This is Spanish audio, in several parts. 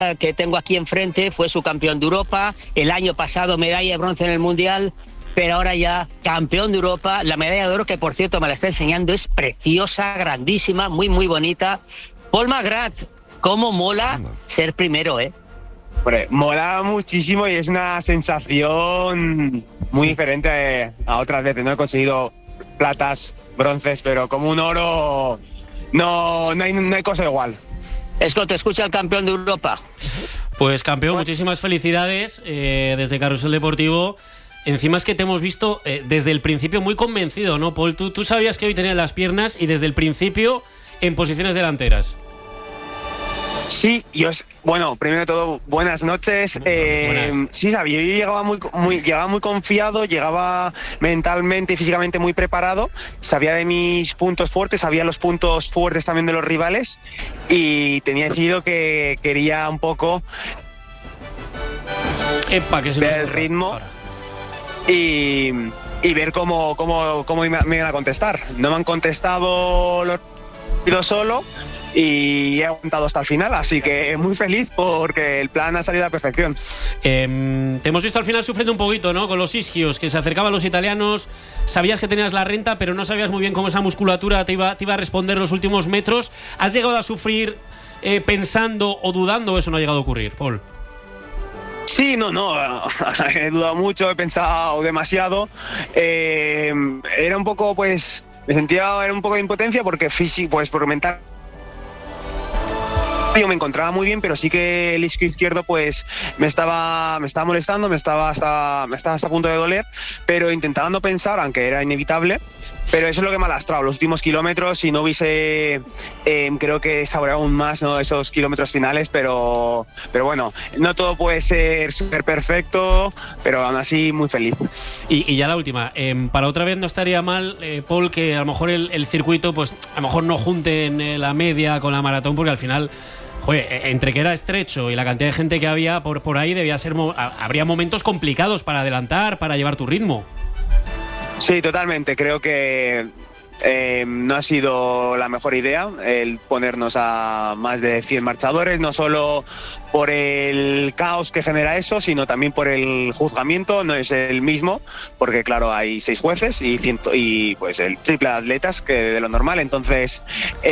que tengo aquí enfrente fue subcampeón de Europa, el año pasado medalla de bronce en el Mundial, pero ahora ya campeón de Europa. La medalla de oro, que por cierto me la está enseñando, es preciosa, grandísima, muy muy bonita. Paul McGrath, cómo mola ser primero, ¿eh? Hombre, mola muchísimo y es una sensación muy diferente a otras veces. No he conseguido platas, bronces, pero como un oro no hay cosa igual. Esco, te escucha el campeón de Europa. Pues campeón, muchísimas felicidades desde Carrusel Deportivo. Encima es que te hemos visto desde el principio muy convencido, ¿no, Paul? Tú sabías que hoy tenías las piernas y desde el principio en posiciones delanteras. Sí, bueno, primero de todo, buenas noches. Sí, sabía, yo llegaba muy confiado, llegaba mentalmente y físicamente muy preparado, sabía de mis puntos fuertes, sabía los puntos fuertes también de los rivales y tenía decidido que quería un poco ver el ritmo y ver cómo me iban a contestar. No me han contestado los solo y he aguantado hasta el final, así que muy feliz porque el plan ha salido a la perfección. Te hemos visto al final sufriendo un poquito, ¿no? Con los isquios, que se acercaban los italianos, sabías que tenías la renta, pero no sabías muy bien cómo esa musculatura te iba a responder los últimos metros. ¿Has llegado a sufrir pensando o dudando o eso no ha llegado a ocurrir, Paul? Sí, no, he dudado mucho, he pensado demasiado. Era un poco, pues, me sentía un poco de impotencia porque por mental yo me encontraba muy bien, pero sí que el isquio izquierdo pues me estaba molestando, me estaba hasta a punto de doler, pero intentaba no pensar, aunque era inevitable. Pero eso es lo que me ha lastrado los últimos kilómetros. Si no hubiese, creo que saboreado aún más, ¿no?, esos kilómetros finales, pero bueno, no todo puede ser súper perfecto, pero aún así muy feliz. Y ya la última, para otra vez no estaría mal, Paul, que a lo mejor el circuito, pues a lo mejor no junten la media con la maratón, porque al final, joder, entre que era estrecho y la cantidad de gente que había por ahí, habría momentos complicados para adelantar, para llevar tu ritmo. Sí, totalmente. Creo que no ha sido la mejor idea el ponernos a más de 100 marchadores, no solo por el caos que genera eso, sino también por el juzgamiento. No es el mismo, porque claro, hay 6 jueces y pues el triple de atletas que de lo normal. Entonces,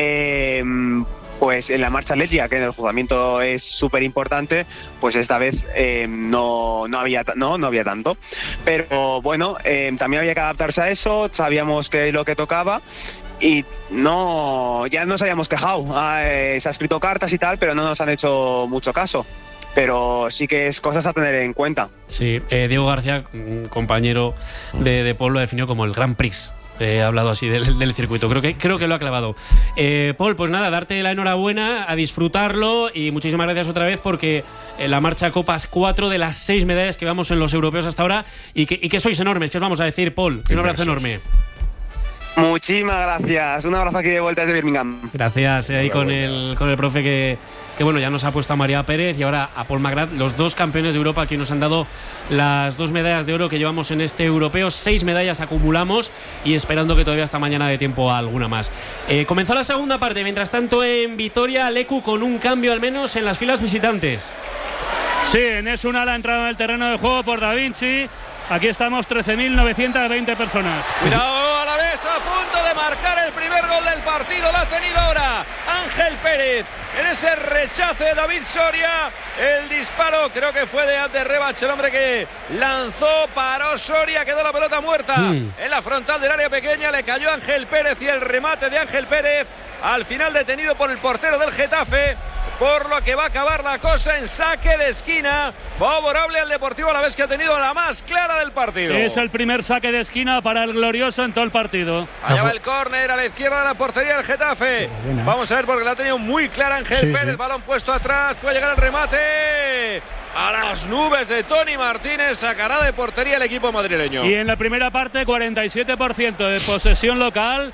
pues en la marcha atlética, que en el juzgamiento es súper importante, pues esta vez no había tanto. Pero bueno, también había que adaptarse a eso, sabíamos que es lo que tocaba y ya nos habíamos quejado. Se ha escrito cartas y tal, pero no nos han hecho mucho caso. Pero sí que es cosas a tener en cuenta. Sí, Diego García, compañero de Paul, lo definió como el Grand Prix. He hablado así del circuito, creo que lo ha clavado. Paul, pues nada, darte la enhorabuena, a disfrutarlo y muchísimas gracias otra vez porque en la marcha copas 4 de las 6 medallas que vamos en los europeos hasta ahora y que sois enormes, que os vamos a decir, Paul. Un abrazo enorme. Muchísimas gracias, un abrazo aquí de vuelta desde Birmingham. Gracias, ahí con el profe que bueno, ya nos ha puesto a María Pérez y ahora a Paul McGrath, los dos campeones de Europa que nos han dado las 2 medallas de oro que llevamos en este europeo. 6 medallas acumulamos y esperando que todavía hasta mañana dé tiempo a alguna más. Comenzó la segunda parte, mientras tanto en Vitoria, Leku con un cambio al menos en las filas visitantes. Sí, en Esunal ha entrado en el terreno de juego por Da Vinci. Aquí estamos, 13.920 personas. Cuidado, a la vez a punto de marcar el primer gol del partido. Lo ha tenido ahora Ángel Pérez. En ese rechace de David Soria, el disparo creo que fue de Abder Rebach, el hombre que lanzó, paró Soria, quedó la pelota muerta en la frontal del área pequeña, le cayó Ángel Pérez y el remate de Ángel Pérez al final detenido por el portero del Getafe, por lo que va a acabar la cosa en saque de esquina favorable al Deportivo Alavés, que ha tenido la más clara del partido. Es el primer saque de esquina para el glorioso en todo el partido. Allá va el córner a la izquierda de la portería del Getafe. Vamos a ver porque la ha tenido muy clara Ángel Pérez. Balón puesto atrás, puede llegar el remate a las nubes de Toni Martínez. Sacará de portería el equipo madrileño. Y en la primera parte 47% de posesión local,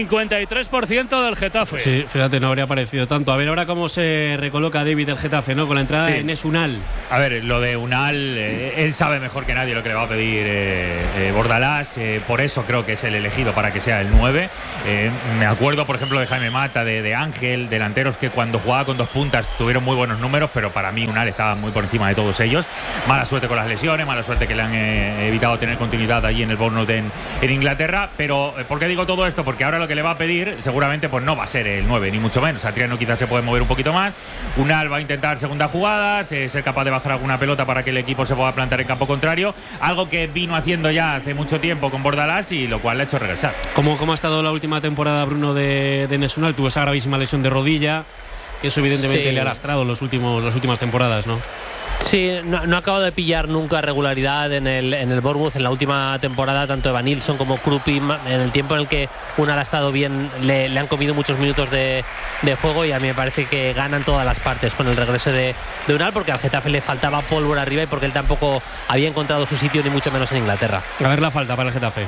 53% del Getafe. Sí, fíjate, no habría parecido tanto. A ver ahora cómo se recoloca David del Getafe, ¿no? Con la entrada en Esunal. A ver, lo de Unal, él sabe mejor que nadie lo que le va a pedir Bordalás, por eso creo que es el elegido para que sea el 9. Me acuerdo, por ejemplo, de Jaime Mata, de Ángel, delanteros que cuando jugaba con 2 puntas tuvieron muy buenos números, pero para mí Unal estaba muy por encima de todos ellos. Mala suerte con las lesiones, mala suerte que le han evitado tener continuidad allí en el Bournemouth en Inglaterra. Pero, ¿por qué digo todo esto? Porque ahora lo que le va a pedir seguramente pues no va a ser el 9, ni mucho menos. Satriano quizás se puede mover un poquito más. Unal va a intentar segundas jugadas, ser capaz de bajar alguna pelota para que el equipo se pueda plantar en campo contrario, algo que vino haciendo ya hace mucho tiempo con Bordalás y lo cual le ha hecho regresar. ¿Cómo ha estado la última temporada, Bruno, de Enes Unal? Tuvo esa gravísima lesión de rodilla, que eso evidentemente le ha lastrado las últimas temporadas, ¿no? Sí, no ha acabado de pillar nunca regularidad en el Bournemouth. En la última temporada, tanto Evan Nilsson como Krupi, en el tiempo en el que Unal ha estado bien, le han comido muchos minutos de juego, y a mí me parece que ganan todas las partes con el regreso de Unal, porque al Getafe le faltaba pólvora arriba y porque él tampoco había encontrado su sitio, ni mucho menos en Inglaterra. A ver la falta para el Getafe.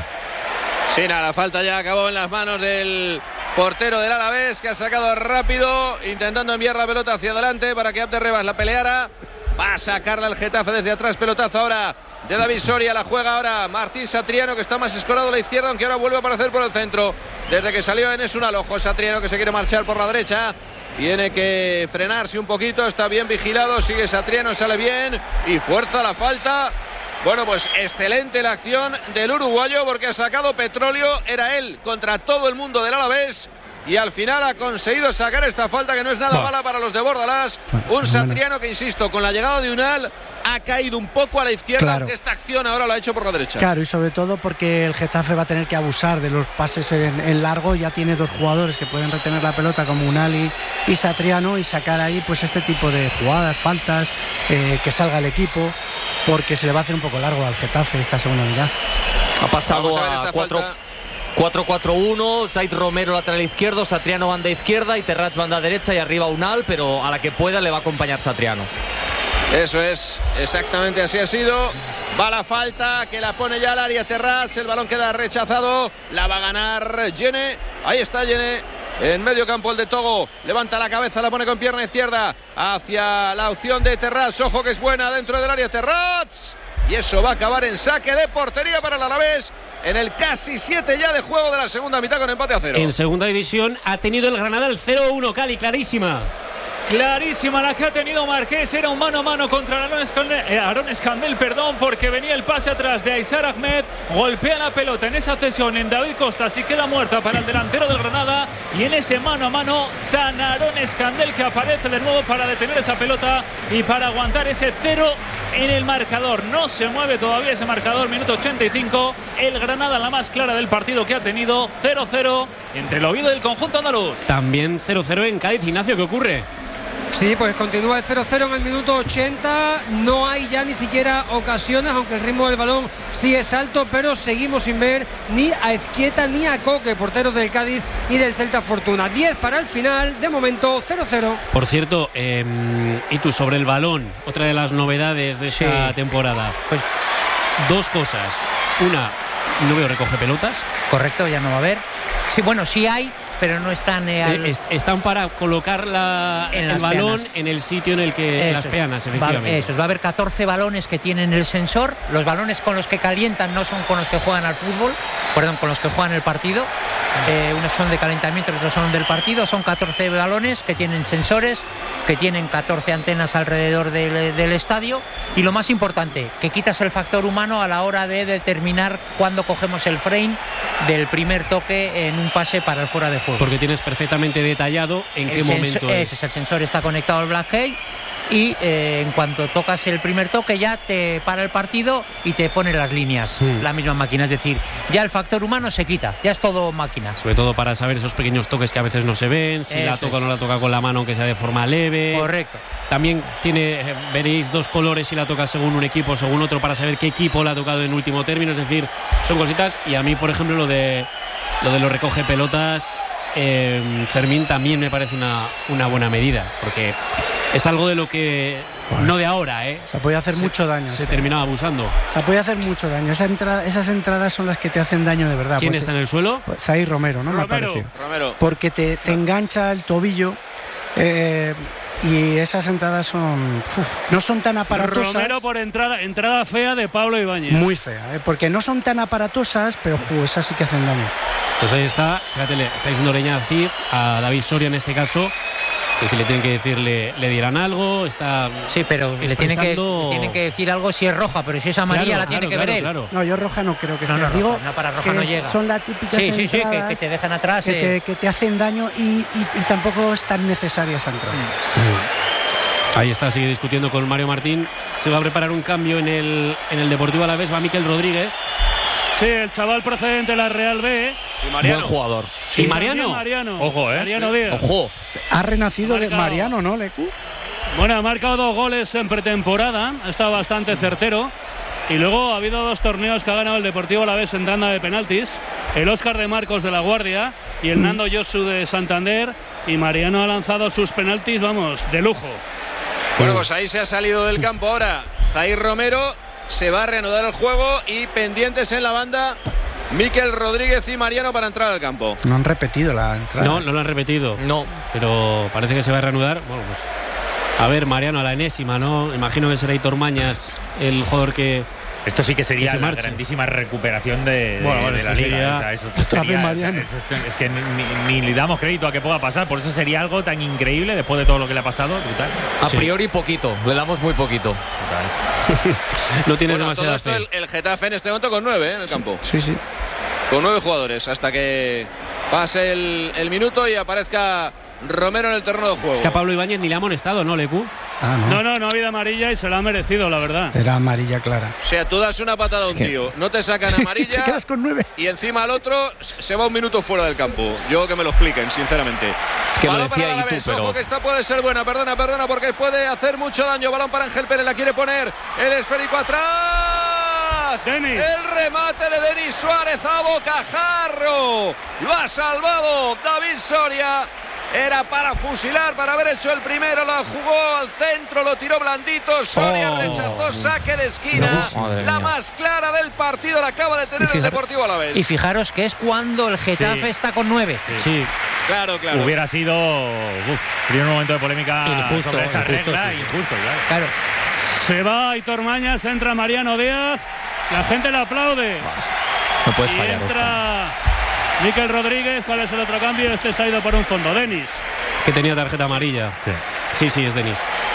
Sí, nada, la falta ya acabó en las manos del portero del Alavés, que ha sacado rápido, intentando enviar la pelota hacia adelante para que Abderribas la peleara. Va a sacarla el Getafe desde atrás, pelotazo ahora de David Soria, la juega ahora Martín Satriano, que está más escorado a la izquierda, aunque ahora vuelve a aparecer por el centro. Desde que salió Enes Unal, ojo Satriano, que se quiere marchar por la derecha. Tiene que frenarse un poquito, está bien vigilado, sigue Satriano, sale bien y fuerza la falta. Bueno, pues excelente la acción del uruguayo, porque ha sacado petróleo, era él contra todo el mundo del Alavés. Y al final ha conseguido sacar esta falta, que no es nada mala para los de Bordalás. Un Satriano que, insisto, con la llegada de Unal ha caído un poco a la izquierda, aunque esta acción ahora la ha hecho por la derecha. Claro, y sobre todo porque el Getafe va a tener que abusar de los pases en largo. Ya tiene 2 jugadores que pueden retener la pelota, como Unal y Satriano, y sacar ahí pues este tipo de jugadas, faltas, que salga el equipo, porque se le va a hacer un poco largo al Getafe esta segunda mitad. Ha pasado a 4-4-1, Zaid Romero lateral izquierdo, Satriano banda izquierda y Terrats banda derecha, y arriba Unal, pero a la que pueda le va a acompañar Satriano. Eso es, exactamente así ha sido. Va la falta, que la pone ya al área Terrats, el balón queda rechazado, la va a ganar Yene. Ahí está Yene en medio campo, el de Togo, levanta la cabeza, la pone con pierna izquierda hacia la opción de Terrats. Ojo que es buena dentro del área Terrats, y eso va a acabar en saque de portería para el Alavés en el casi 7 ya de juego de la segunda mitad, con empate a 0. En segunda división ha tenido el Granada el 0-1, Cali, clarísima. Clarísima la que ha tenido Marqués, era un mano a mano contra Aaron Escandel, porque venía el pase atrás de Aizar Ahmed, golpea la pelota en esa cesión en David Costa, así queda muerta para el delantero del Granada, y en ese mano a mano San Aaron Escandel, que aparece de nuevo para detener esa pelota y para aguantar ese 0 en el marcador. No se mueve todavía ese marcador, minuto 85, el Granada la más clara del partido que ha tenido, 0-0 entre el Oviedo y el conjunto andaluz. También 0-0 en Cádiz. Ignacio, ¿qué ocurre? Sí, pues continúa el 0-0 en el minuto 80. No hay ya ni siquiera ocasiones, aunque el ritmo del balón sí es alto, pero seguimos sin ver ni a Ezquieta ni a Coque, porteros del Cádiz y del Celta Fortuna. 10 para el final, de momento 0-0. Por cierto, y tú, sobre el balón, otra de las novedades de esta temporada. Pues 2 cosas. Una, no veo recoge pelotas. Correcto, ya no va a haber. Sí, bueno, sí hay, pero no están están para colocar el balón en el sitio en el que las peanas, efectivamente. Va a haber 14 balones que tienen el sensor. Los balones con los que calientan no son con los que juegan al fútbol, perdón, con los que juegan el partido. Unos son de calentamiento, otros son del partido. Son 14 balones que tienen sensores, que tienen 14 antenas alrededor del estadio, y lo más importante, que quitas el factor humano a la hora de determinar cuándo cogemos el frame del primer toque en un pase para el fuera de juego. Porque tienes perfectamente detallado en qué momento es. El sensor está conectado al Blackhead, y en cuanto tocas el primer toque ya te para el partido y te pone las líneas, la misma máquina. Es decir, ya el factor humano se quita, ya es todo máquina. Sobre todo para saber esos pequeños toques que a veces no se ven, si la toca o no la toca con la mano, aunque sea de forma leve. Correcto. También veréis 2 colores si la toca según un equipo, según otro, para saber qué equipo la ha tocado en último término. Es decir, son cositas. Y a mí, por ejemplo, lo de los recoge pelotas, Fermín, también me parece una buena medida, porque es algo de lo que no de ahora, se puede hacer mucho daño. Se terminaba abusando. Se puede hacer mucho daño. Esas entradas son las que te hacen daño de verdad. ¿Quién está en el suelo? Zaid Romero, ¿no? Me parece. Romero. Porque te engancha el tobillo. y esas entradas no son tan aparatosas. Romero por entrada fea de Pablo Ibáñez. Muy fea, porque no son tan aparatosas, pero esas sí que hacen daño. Pues ahí está, fíjate, le está diciendo Leña Cid a David Soria en este caso, que si le tienen que decir le dirán algo, está. Sí, pero le tienen que decir algo si es roja, pero si es amarilla la tiene que ver él. Claro. No, yo roja no creo que sea. No, digo, no, para roja no llega. Son las típicas entradas que te dejan atrás. Que te hacen daño y tampoco es tan necesaria esa entrada. Ahí está, sigue discutiendo con Mario Martín. Se va a preparar un cambio en el Deportivo Alavés, va Miquel Rodríguez. Sí, el chaval procedente de la Real B. Y Mariano. Buen jugador. Sí, ¿y Mariano? Ojo, Mariano Díaz. Ojo. Ha renacido de Mariano, ¿no, Lecu? Bueno, ha marcado 2 goles en pretemporada. Ha estado bastante certero. Y luego ha habido 2 torneos que ha ganado el Deportivo Alavés en tanda de penaltis. El Óscar de Marcos de La Guardia y el Nando Josu de Santander. Y Mariano ha lanzado sus penaltis, vamos, de lujo. Bueno, pues ahí se ha salido del campo ahora Zair Romero. Se va a reanudar el juego y pendientes en la banda Miquel Rodríguez y Mariano para entrar al campo. No han repetido la entrada. No lo han repetido. No. Pero parece que se va a reanudar. Bueno, pues a ver, Mariano a la enésima, ¿no? Imagino que será Hitor Mañas el jugador que. Esto sí que sería la grandísima recuperación de la liga. O sea, eso sería, es que ni le damos crédito a que pueda pasar. Por eso sería algo tan increíble después de todo lo que le ha pasado. Brutal. A priori poquito, le damos muy poquito. No tienes demasiada todo esto fe. El Getafe en este momento con 9 en el campo. Sí. Con 9 jugadores hasta que pase el minuto y aparezca Romero en el terreno de juego. Es que a Pablo Ibáñez ni le ha amonestado, ¿no, Lecu? No ha habido amarilla y se la ha merecido, la verdad. Era amarilla clara. O sea, tú das una patada a un tío, no te sacan amarilla. Te quedas con 9. Y encima al otro se va un minuto fuera del campo. Yo que me lo expliquen, sinceramente. Es que balón lo decía para Alavés, ojo que esta puede ser buena. Perdona, porque puede hacer mucho daño. Balón para Ángel Pérez, la quiere poner. El esférico atrás. Denis. El remate de Denis Suárez a bocajarro. Lo ha salvado David Soria. Era para fusilar, para haber hecho el primero, lo jugó al centro, lo tiró blandito, Soria rechazó, saque de esquina, la más clara del partido la acaba de tener el Deportivo Alavés. Y fijaros que es cuando el Getafe está con 9. Sí. Claro. Hubiera sido primer momento de polémica sobre esa regla, injusto, claro. Se va Hitor Mañas, entra Mariano Díaz, la gente le aplaude. No puedes fallar. Entra Miquel Rodríguez. ¿Cuál es el otro cambio? Este se ha ido por un fondo. Denis. Que tenía tarjeta amarilla. Sí, es Denis.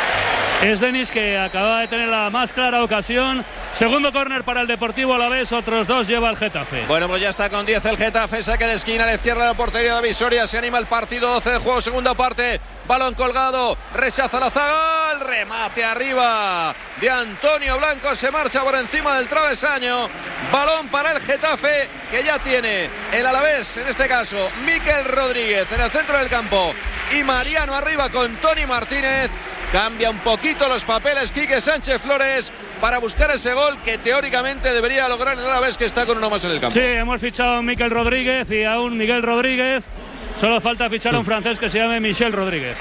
Es Denis, que acaba de tener la más clara ocasión. Segundo córner para el Deportivo Alavés, otros 2 lleva el Getafe. Bueno, pues ya está con 10 el Getafe, saque de esquina a la izquierda de la portería de David Soria. Se anima el partido, 12 de juego, segunda parte. Balón colgado, rechaza la zaga, el remate arriba de Antonio Blanco, se marcha por encima del travesaño. Balón para el Getafe, que ya tiene el Alavés, en este caso Miquel Rodríguez en el centro del campo y Mariano arriba con Toni Martínez. Cambia un poquito los papeles Quique Sánchez Flores para buscar ese gol que teóricamente debería lograr el Alavés, que está con uno más en el campo. Sí, hemos fichado a Miquel Rodríguez y a un Miguel Rodríguez. Solo falta fichar a un francés que se llame Michel Rodríguez.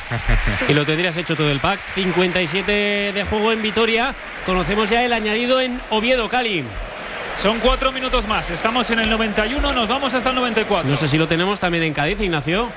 Y lo tendrías hecho todo el pack. 57 de juego en Vitoria. Conocemos ya el añadido en Oviedo, Cali. Son 4 minutos más. Estamos en el 91, nos vamos hasta el 94. No sé si lo tenemos también en Cádiz, Ignacio.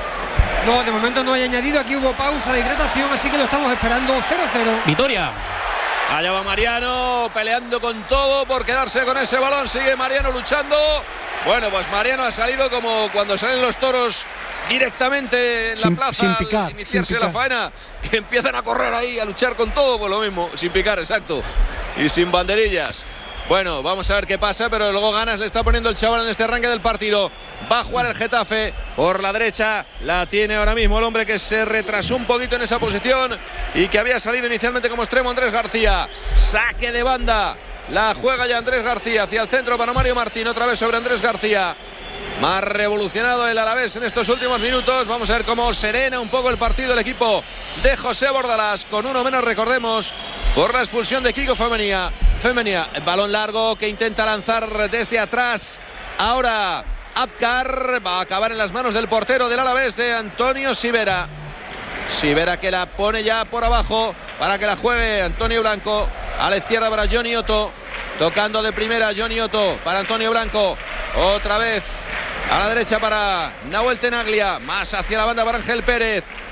No, de momento no hay añadido. Aquí hubo pausa de hidratación, así que lo estamos esperando. 0-0. Vitoria. Allá va Mariano peleando con todo por quedarse con ese balón. Sigue Mariano luchando. Bueno, pues Mariano ha salido como cuando salen los toros directamente en la plaza sin picar, al iniciarse sin la picar. faena, que empiezan a correr ahí, a luchar con todo, pues lo mismo, sin picar, exacto, y sin banderillas. Bueno, vamos a ver qué pasa, pero luego ganas le está poniendo el chaval en este arranque del partido. Va a jugar el Getafe por la derecha, la tiene ahora mismo el hombre que se retrasó un poquito en esa posición y que había salido inicialmente como extremo, Andrés García. Saque de banda, la juega ya Andrés García hacia el centro para Mario Martín, otra vez sobre Andrés García. Más revolucionado el Alavés en estos últimos minutos. Vamos a ver cómo serena un poco el partido el equipo de José Bordalás, con uno menos, recordemos, por la expulsión de Kiko Femenía. Balón largo que intenta lanzar desde atrás. Ahora Abkar va a acabar en las manos del portero del Alavés, de Antonio Sivera. Sivera que la pone ya por abajo para que la juegue Antonio Blanco. A la izquierda para Johnny Otto. Tocando de primera Johnny Otto para Antonio Blanco. Otra vez a la derecha para Nahuel Tenaglia. Más hacia la banda para Ángel Pérez.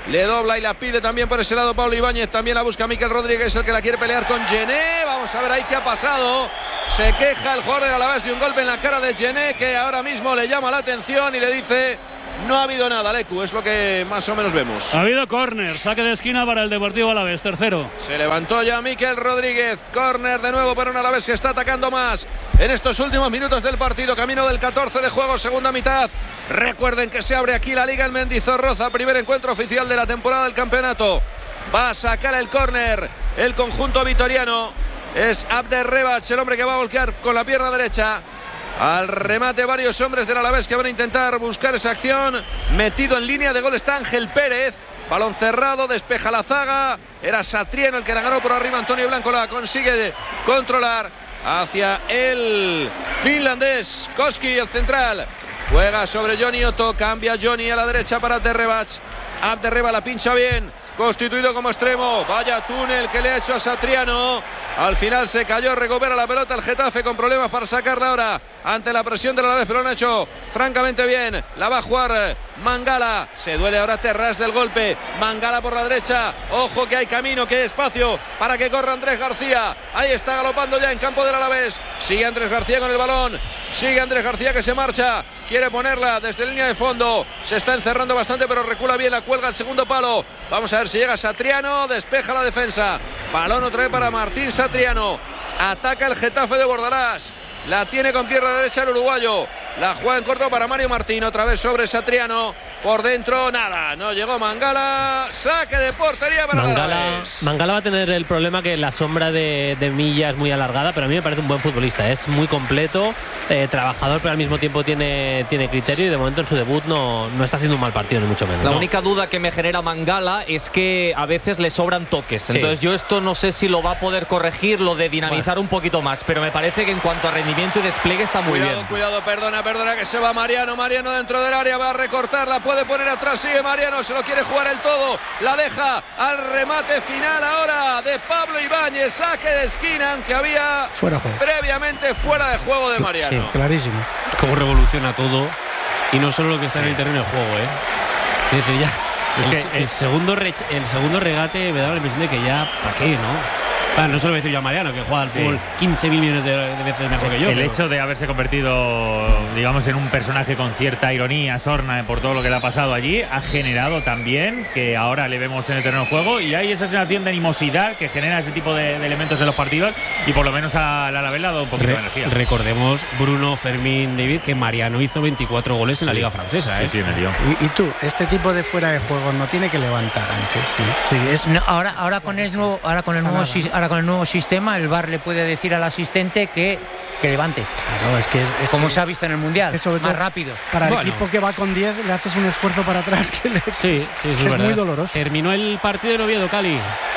le dobla y la pide también por ese lado Pablo Ibáñez, también la busca Mikel Rodríguez, el que la quiere pelear con Gené. Vamos a ver ahí qué ha pasado. Se queja el jugador del Alavés de un golpe en la cara de Gené, que ahora mismo le llama la atención y le dice: no ha habido nada, Lecu, es lo que más o menos vemos. Ha habido córner, saque de esquina para el Deportivo Alavés, tercero. Se levantó ya Mikel Rodríguez, córner de nuevo para un Alavés que está atacando más en estos últimos minutos del partido, camino del 14 de juego, segunda mitad. Recuerden que se abre aquí la Liga en Mendizorroza, primer encuentro oficial de la temporada del campeonato. Va a sacar el córner el conjunto vitoriano. Es Abder Rebac, el hombre que va a volcar con la pierna derecha. Al remate varios hombres del Alavés que van a intentar buscar esa acción. Metido en línea de gol está Ángel Pérez. Balón cerrado, despeja la zaga. Era Satriano el que la ganó por arriba. Antonio Blanco la consigue controlar hacia el finlandés. Koski, el central. Juega sobre Johnny Otto. Cambia Johnny a la derecha para Abder Rebac. Abder Rebac la pincha bien. Constituido como extremo. Vaya túnel que le ha hecho a Satriano. Al final se cayó, recupera la pelota el Getafe con problemas para sacarla ahora ante la presión de la Alavés, pero lo han hecho francamente bien. La va a jugar Mangala. Se duele ahora Terrás del golpe. Mangala por la derecha. Ojo que hay camino, que hay espacio para que corra Andrés García. Ahí está galopando ya en campo del Alavés. Sigue Andrés García con el balón. Sigue Andrés García que se marcha. Quiere ponerla desde línea de fondo. Se está encerrando bastante, pero recula bien. La cuelga al segundo palo. Vamos a ver si llega Satriano. Despeja la defensa. Balón otra vez para Martín Satriano. Ataca el Getafe de Bordalás. La tiene con pierna derecha el uruguayo. La juega en corto para Mario Martín. Otra vez sobre Satriano. Por dentro, nada. No llegó Mangala. Saque de portería para Mangala va a tener el problema que la sombra de Milla es muy alargada, pero a mí me parece un buen futbolista. Es muy completo, trabajador, pero al mismo tiempo tiene criterio y de momento en su debut no está haciendo un mal partido, ni mucho menos. La única duda que me genera Mangala es que a veces le sobran toques. Sí. Entonces yo esto no sé si lo va a poder corregir, lo de dinamizar un poquito más, pero me parece que en cuanto a rendimiento y despliegue está muy bien. Cuidado, perdona que se va Mariano dentro del área, va a recortarla, puede poner atrás, sigue Mariano, se lo quiere jugar el todo, la deja al remate final ahora de Pablo Ibáñez, saque de esquina, aunque había previamente fuera de juego de Mariano. Sí, clarísimo. Cómo revoluciona todo, y no solo lo que está en el terreno de juego, es decir, ya el segundo regate me daba la impresión de que ya, ¿para qué, no? No se lo voy a decir yo a Mariano, que juega al fútbol 15.000 millones de veces mejor que yo. El hecho de haberse convertido, digamos, en un personaje con cierta ironía, sorna, por todo lo que le ha pasado allí, ha generado también que ahora le vemos en el terreno de juego y hay esa sensación de animosidad que genera ese tipo de elementos en los partidos y por lo menos a la Alavés le ha dado un poquito de energía. Recordemos, Bruno, Fermín, David, que Mariano hizo 24 goles en la Liga Francesa. Sí, me dio. ¿Y tú, este tipo de fuera de juego no tiene que levantar antes? Sí, es... No, ahora con el nuevo sistema, el VAR le puede decir al asistente que levante. Claro, es que como se ha visto en el Mundial, es más rápido. Para el equipo que va con 10 le haces un esfuerzo para atrás que es muy doloroso. Terminó el partido en Oviedo, Cali.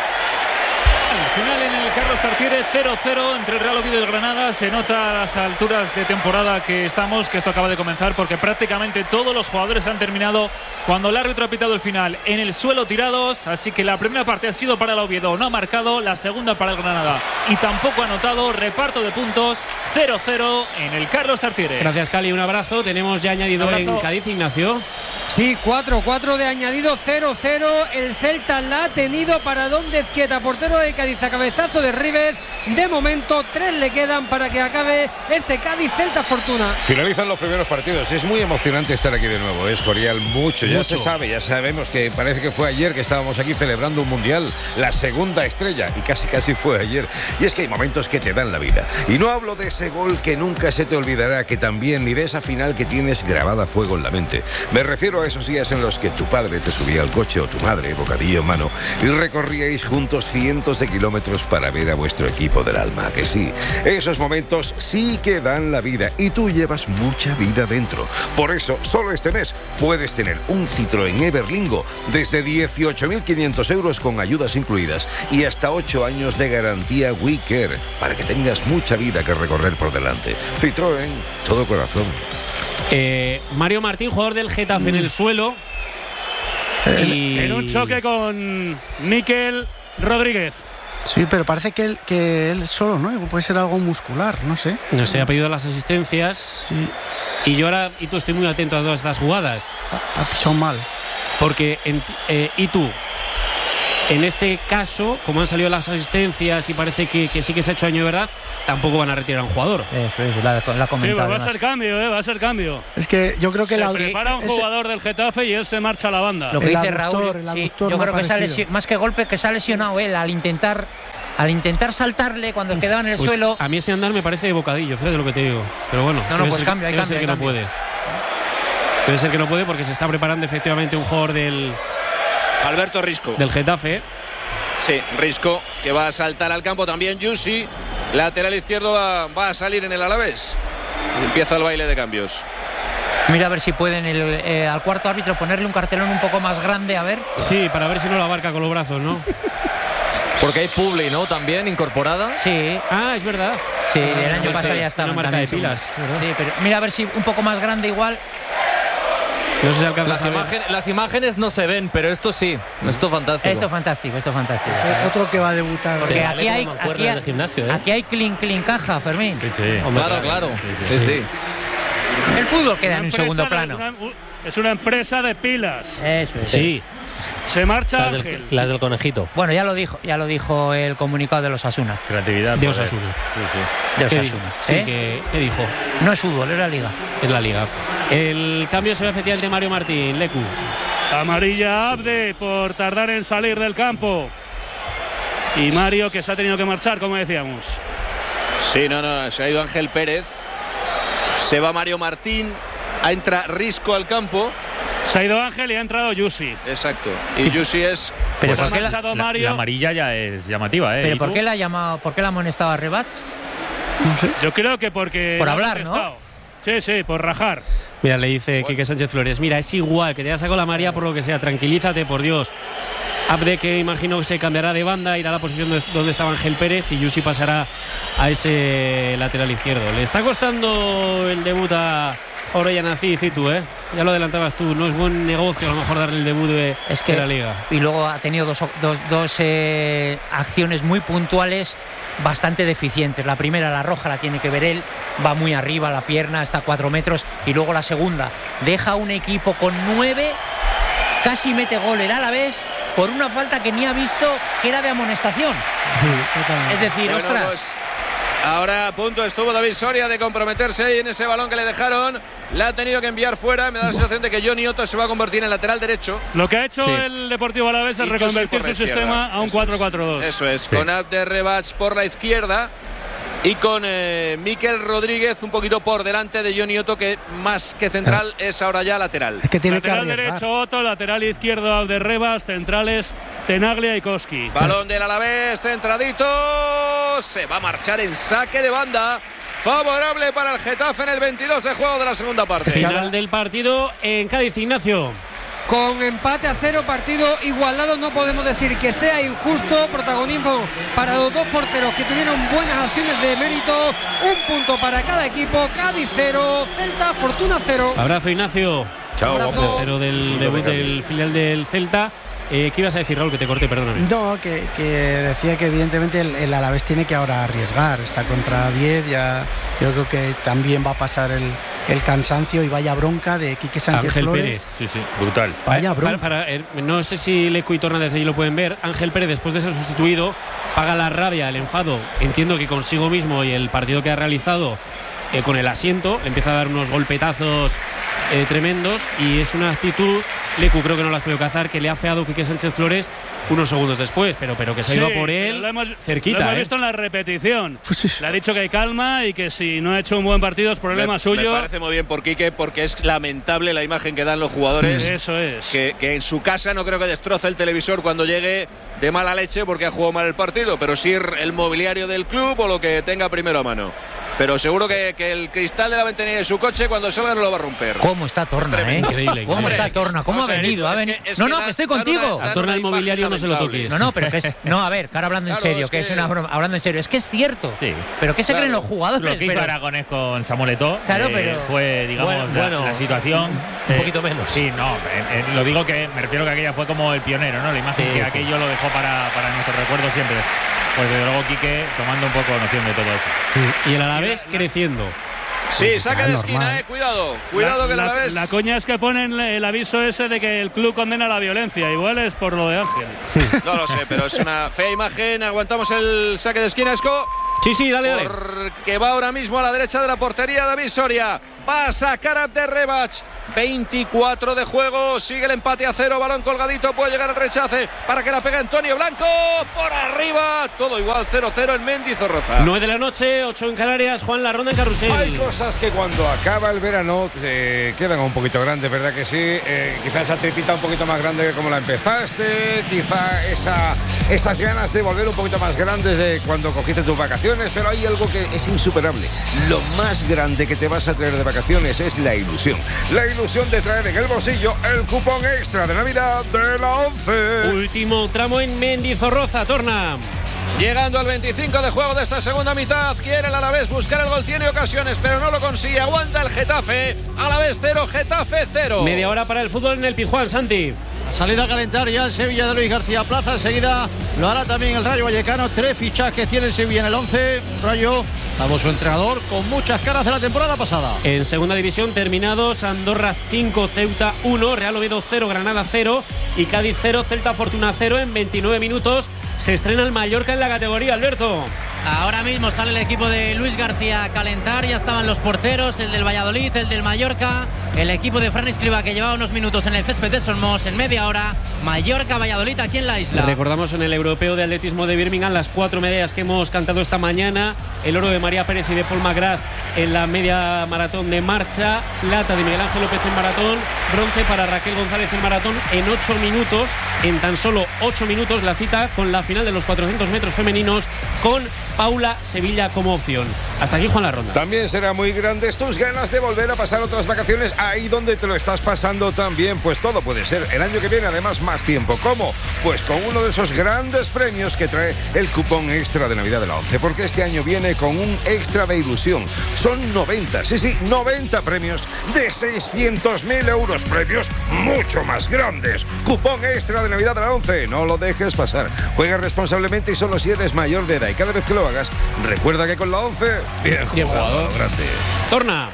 Al final en el Carlos Tartiere 0-0 entre el Real Oviedo y el Granada. Se nota a las alturas de temporada que estamos que esto acaba de comenzar, porque prácticamente todos los jugadores han terminado cuando el árbitro ha pitado el final en el suelo tirados. Así que la primera parte ha sido para el Oviedo, no ha marcado, la segunda para el Granada y tampoco ha anotado. Reparto de puntos 0-0 en el Carlos Tartiere. Gracias, Cali, un abrazo. Tenemos ya añadido en Cádiz, Ignacio. Sí, 4 de añadido, 0-0. El Celta la ha tenido para Don Ezquieta, portero del Cádiz, a cabezazo de Ribes. De momento 3 le quedan para que acabe este Cádiz-Celta Fortuna. Finalizan los primeros partidos. Es muy emocionante estar aquí de nuevo. Escorial, mucho. Ya se sabe, ya sabemos que parece que fue ayer que estábamos aquí celebrando un mundial, la segunda estrella, y casi fue ayer. Y es que hay momentos que te dan la vida. Y no hablo de ese gol que nunca se te olvidará, que también, ni de esa final que tienes grabada a fuego en la mente. Me refiero a esos días en los que tu padre te subía al coche o tu madre, bocadillo en mano, y recorríais juntos cientos de kilómetros para ver a vuestro equipo del alma, que sí. Esos momentos sí que dan la vida y tú llevas mucha vida dentro. Por eso, solo este mes puedes tener un Citroën Everlingo desde 18.500 euros con ayudas incluidas y hasta 8 años de garantía WeCare para que tengas mucha vida que recorrer por delante. Citroën, todo corazón. Mario Martín, jugador del Getafe, en el suelo. En un choque con Mikel Rodríguez. Sí, pero parece que él solo, ¿no? Puede ser algo muscular, no sé. No sé, ha pedido las asistencias. Sí. Y yo ahora, tú estoy muy atento a todas estas jugadas. Ha pisado mal. Porque y tú, en este caso, como han salido las asistencias y parece que sí que se ha hecho daño de verdad, tampoco van a retirar a un jugador. Eso es, la comentado. Sí, pues va a ser cambio, va a ser cambio. Es que yo creo que se prepara un jugador del Getafe y él se marcha a la banda. Lo que dice Raúl, sí, yo creo que más que golpe, que se ha lesionado él al intentar saltarle cuando quedaba en el suelo. A mí ese andar me parece de bocadillo, fíjate lo que te digo. Pero bueno, pues cambio, hay cambio. No puede. Debe ser que no puede porque se está preparando efectivamente un jugador Alberto Risco. Del Getafe. Sí, Risco, que va a saltar al campo también. Yusi, lateral izquierdo, va a salir en el Alavés. Empieza el baile de cambios. Mira a ver si pueden al cuarto árbitro ponerle un cartelón un poco más grande, a ver. Sí, para ver si no lo abarca con los brazos, ¿no? Porque hay Publi, ¿no? También incorporada. Sí. Ah, es verdad. Sí, el año pasado ya estaba. Una marca de pilas. Sí, pero mira a ver si un poco más grande igual. No sé si alcanza las imágenes no se ven, pero esto sí. Esto fantástico. Esto fantástico. Otro que va a debutar. Porque aquí hay clean caja, Fermín. Sí. Claro. Sí. El fútbol queda en un segundo plano. Es una empresa de pilas. Eso es. Sí. Se marcha Ángel. Las del conejito. Bueno, ya lo dijo el comunicado de los Osasuna. Creatividad. De Osasuna. Sí. De Osasuna. Sí, ¿qué dijo? No es fútbol, es la liga. Es la liga. El cambio se ve efectivamente Mario Martín, Lecu. Amarilla Abde por tardar en salir del campo. Y Mario, que se ha tenido que marchar, como decíamos. Sí, no, se ha ido Ángel Pérez. Se va Mario Martín. Entra Risco al campo. Se ha ido Ángel y ha entrado Yusi. Exacto. Y Yusi es... Pero pues ¿por qué la amarilla ya es llamativa, ¿Pero por qué la ha llamado? ¿Por qué la ha amonestado a Rebach? No sé. Yo creo que porque... Por hablar, ¿no? Sí, por rajar. Mira, le dice Quique Sánchez Flores, mira, es igual, que te ha sacado la María por lo que sea, tranquilízate, por Dios. Abde, que imagino que se cambiará de banda, irá a la posición donde estaba Ángel Pérez y Yusi pasará a ese lateral izquierdo. Le está costando el debut a Orellana Citu, ¿eh? Ya lo adelantabas tú, no es buen negocio a lo mejor darle el debut de la Liga. Y luego ha tenido dos acciones muy puntuales bastante deficientes. La primera, la roja, la tiene que ver él, va muy arriba, la pierna está a 4 metros. Y luego la segunda, deja un equipo con 9, casi mete gol el Alavés por una falta que ni ha visto, que era de amonestación. Es decir, bueno, ostras. Pues ahora a punto estuvo David Soria de comprometerse ahí en ese balón que le dejaron. La ha tenido que enviar fuera. Me da la sensación de que Johnny Otto se va a convertir en lateral derecho. Lo que ha hecho el Deportivo Alavés es reconvertir su sistema a un 4-4-2. Eso es, con Abde Rebach por la izquierda y con Miquel Rodríguez un poquito por delante de Johnny Otto, que más que central es ahora ya lateral. Es que tiene lateral derecho Otto, lateral izquierdo Abde Rebach, centrales Tenaglia y Koski. Balón del Alavés, centradito. Se va a marchar en saque de banda. Favorable para el Getafe en el 22 de juego de la segunda parte. Final del partido en Cádiz, Ignacio. Con empate a 0, partido igualado, no podemos decir que sea injusto. Protagonismo para los dos porteros que tuvieron buenas acciones de mérito. Un punto para cada equipo. Cádiz 0, Celta Fortuna 0. Abrazo, Ignacio. Chao, guapo. Tercero del debut del filial del Celta. ¿Qué ibas a decir, Raúl? Que te corté, perdóname. No, que decía que evidentemente el Alavés tiene que ahora arriesgar. Está contra 10, ya yo creo que también va a pasar el cansancio y vaya bronca de Quique Sánchez Ángel Flores. Pérez. Sí, brutal. Vaya bronca. No sé si Lecu y Torna desde allí lo pueden ver. Ángel Pérez, después de ser sustituido, paga la rabia, el enfado. Entiendo que consigo mismo y el partido que ha realizado con el asiento, le empieza a dar unos golpetazos tremendos y es una actitud, Lecu creo que no la has podido cazar, que le ha feado Quique Sánchez Flores unos segundos después, pero que se ha ido por él cerquita. Lo hemos visto en la repetición. Le ha dicho que hay calma y que si no ha hecho un buen partido es problema suyo. Me parece muy bien por Quique, porque es lamentable la imagen que dan los jugadores. Eso es. Que en su casa no creo que destroce el televisor cuando llegue de mala leche porque ha jugado mal el partido, pero sí el mobiliario del club o lo que tenga primero a mano. Pero seguro que el cristal de la ventanilla de su coche cuando salga no lo va a romper. ¿Cómo está Torna, Increíble. ¿Cómo está Torna? ¿Cómo ha venido? Que estoy contigo. A Torna el mobiliario no se lo toques. No, pero que es... No, a ver, que ahora hablando en serio, que es una broma. Hablando en serio, es que es cierto. Sí. Pero ¿qué se creen los jugadores? Lo que hizo Aragonés con Samuel Eto'o, claro, pero fue, digamos, la situación... Un poquito menos. Sí, no, lo digo que me refiero que aquella fue como el pionero, ¿no? La imagen que aquello lo dejó para nuestro recuerdo siempre. Pues desde luego Quique tomando un poco noción de todo eso. Y el Alavés creciendo. Sí, saque de esquina, cuidado que la ves. La coña es que ponen el aviso ese de que el club condena la violencia. Igual es por lo de Ángel. No lo sé, pero es una fea imagen. Aguantamos el saque de esquina, Esco. Sí, dale. Porque va ahora mismo a la derecha de la portería David Soria. Va a sacar a Abderrebach. 24 de juego. Sigue el empate a 0. Balón colgadito. Puede llegar el rechace para que la pegue Antonio Blanco. Por arriba. Todo igual. 0-0 en Mendizorroza. 9 de la noche, 8 en Canarias. Juan, la ronda en carrusel. Hay cosas que cuando acaba el verano quedan un poquito grandes, ¿verdad que sí? Quizá esa tripita un poquito más grande que como la empezaste. Quizá esas ganas de volver un poquito más grandes de cuando cogiste tus vacaciones. Pero hay algo que es insuperable. Lo más grande que te vas a traer de vacaciones es la ilusión. La ilusión de traer en el bolsillo el cupón extra de Navidad de la ONCE. Último tramo en Mendizorroza, Torna. Llegando al 25 de juego de esta segunda mitad, quiere el Alavés buscar el gol, tiene ocasiones, pero no lo consigue. Aguanta el Getafe. Alavés 0, Getafe 0. Media hora para el fútbol en el Pizjuán, Santi. Salida a calentar ya el Sevilla de Luis García Plaza. Enseguida lo hará también el Rayo Vallecano. 3 fichajes tiene el Sevilla en el 11. Rayo, salvo su entrenador, con muchas caras de la temporada pasada. En segunda división terminados: Andorra 5, Ceuta 1, Real Oviedo 0, Granada 0 y Cádiz 0, Celta Fortuna 0. En 29 minutos se estrena el Mallorca en la categoría, Alberto. Ahora mismo sale el equipo de Luis García a calentar. Ya estaban los porteros, el del Valladolid, el del Mallorca, el equipo de Fran Escribá, que llevaba unos minutos en el césped de Somos. En media hora, Mallorca-Valladolid aquí en la isla. Recordamos en el Europeo de Atletismo de Birmingham las 4 medallas que hemos cantado esta mañana: el oro de María Pérez y de Paul McGrath en la media maratón de marcha, plata de Miguel Ángel López en maratón, bronce para Raquel González en maratón. En 8 minutos, en tan solo 8 minutos, la cita con la final de los 400 metros femeninos con Paula Sevilla como opción. Hasta aquí, Juan, la ronda. También será muy grandes tus ganas de volver a pasar otras vacaciones ahí donde te lo estás pasando también. Pues todo puede ser el año que viene, además más tiempo. ¿Cómo? Pues con uno de esos grandes premios que trae el cupón extra de Navidad de la ONCE, porque este año viene con un extra de ilusión. Son 90, 90 premios de 600.000 euros, premios mucho más grandes. Cupón extra de Navidad de la ONCE, no lo dejes pasar. Juega responsablemente y solo si eres mayor de edad, y cada vez que lo hagas, recuerda que con la ONCE, bien jugado, grande. Torna.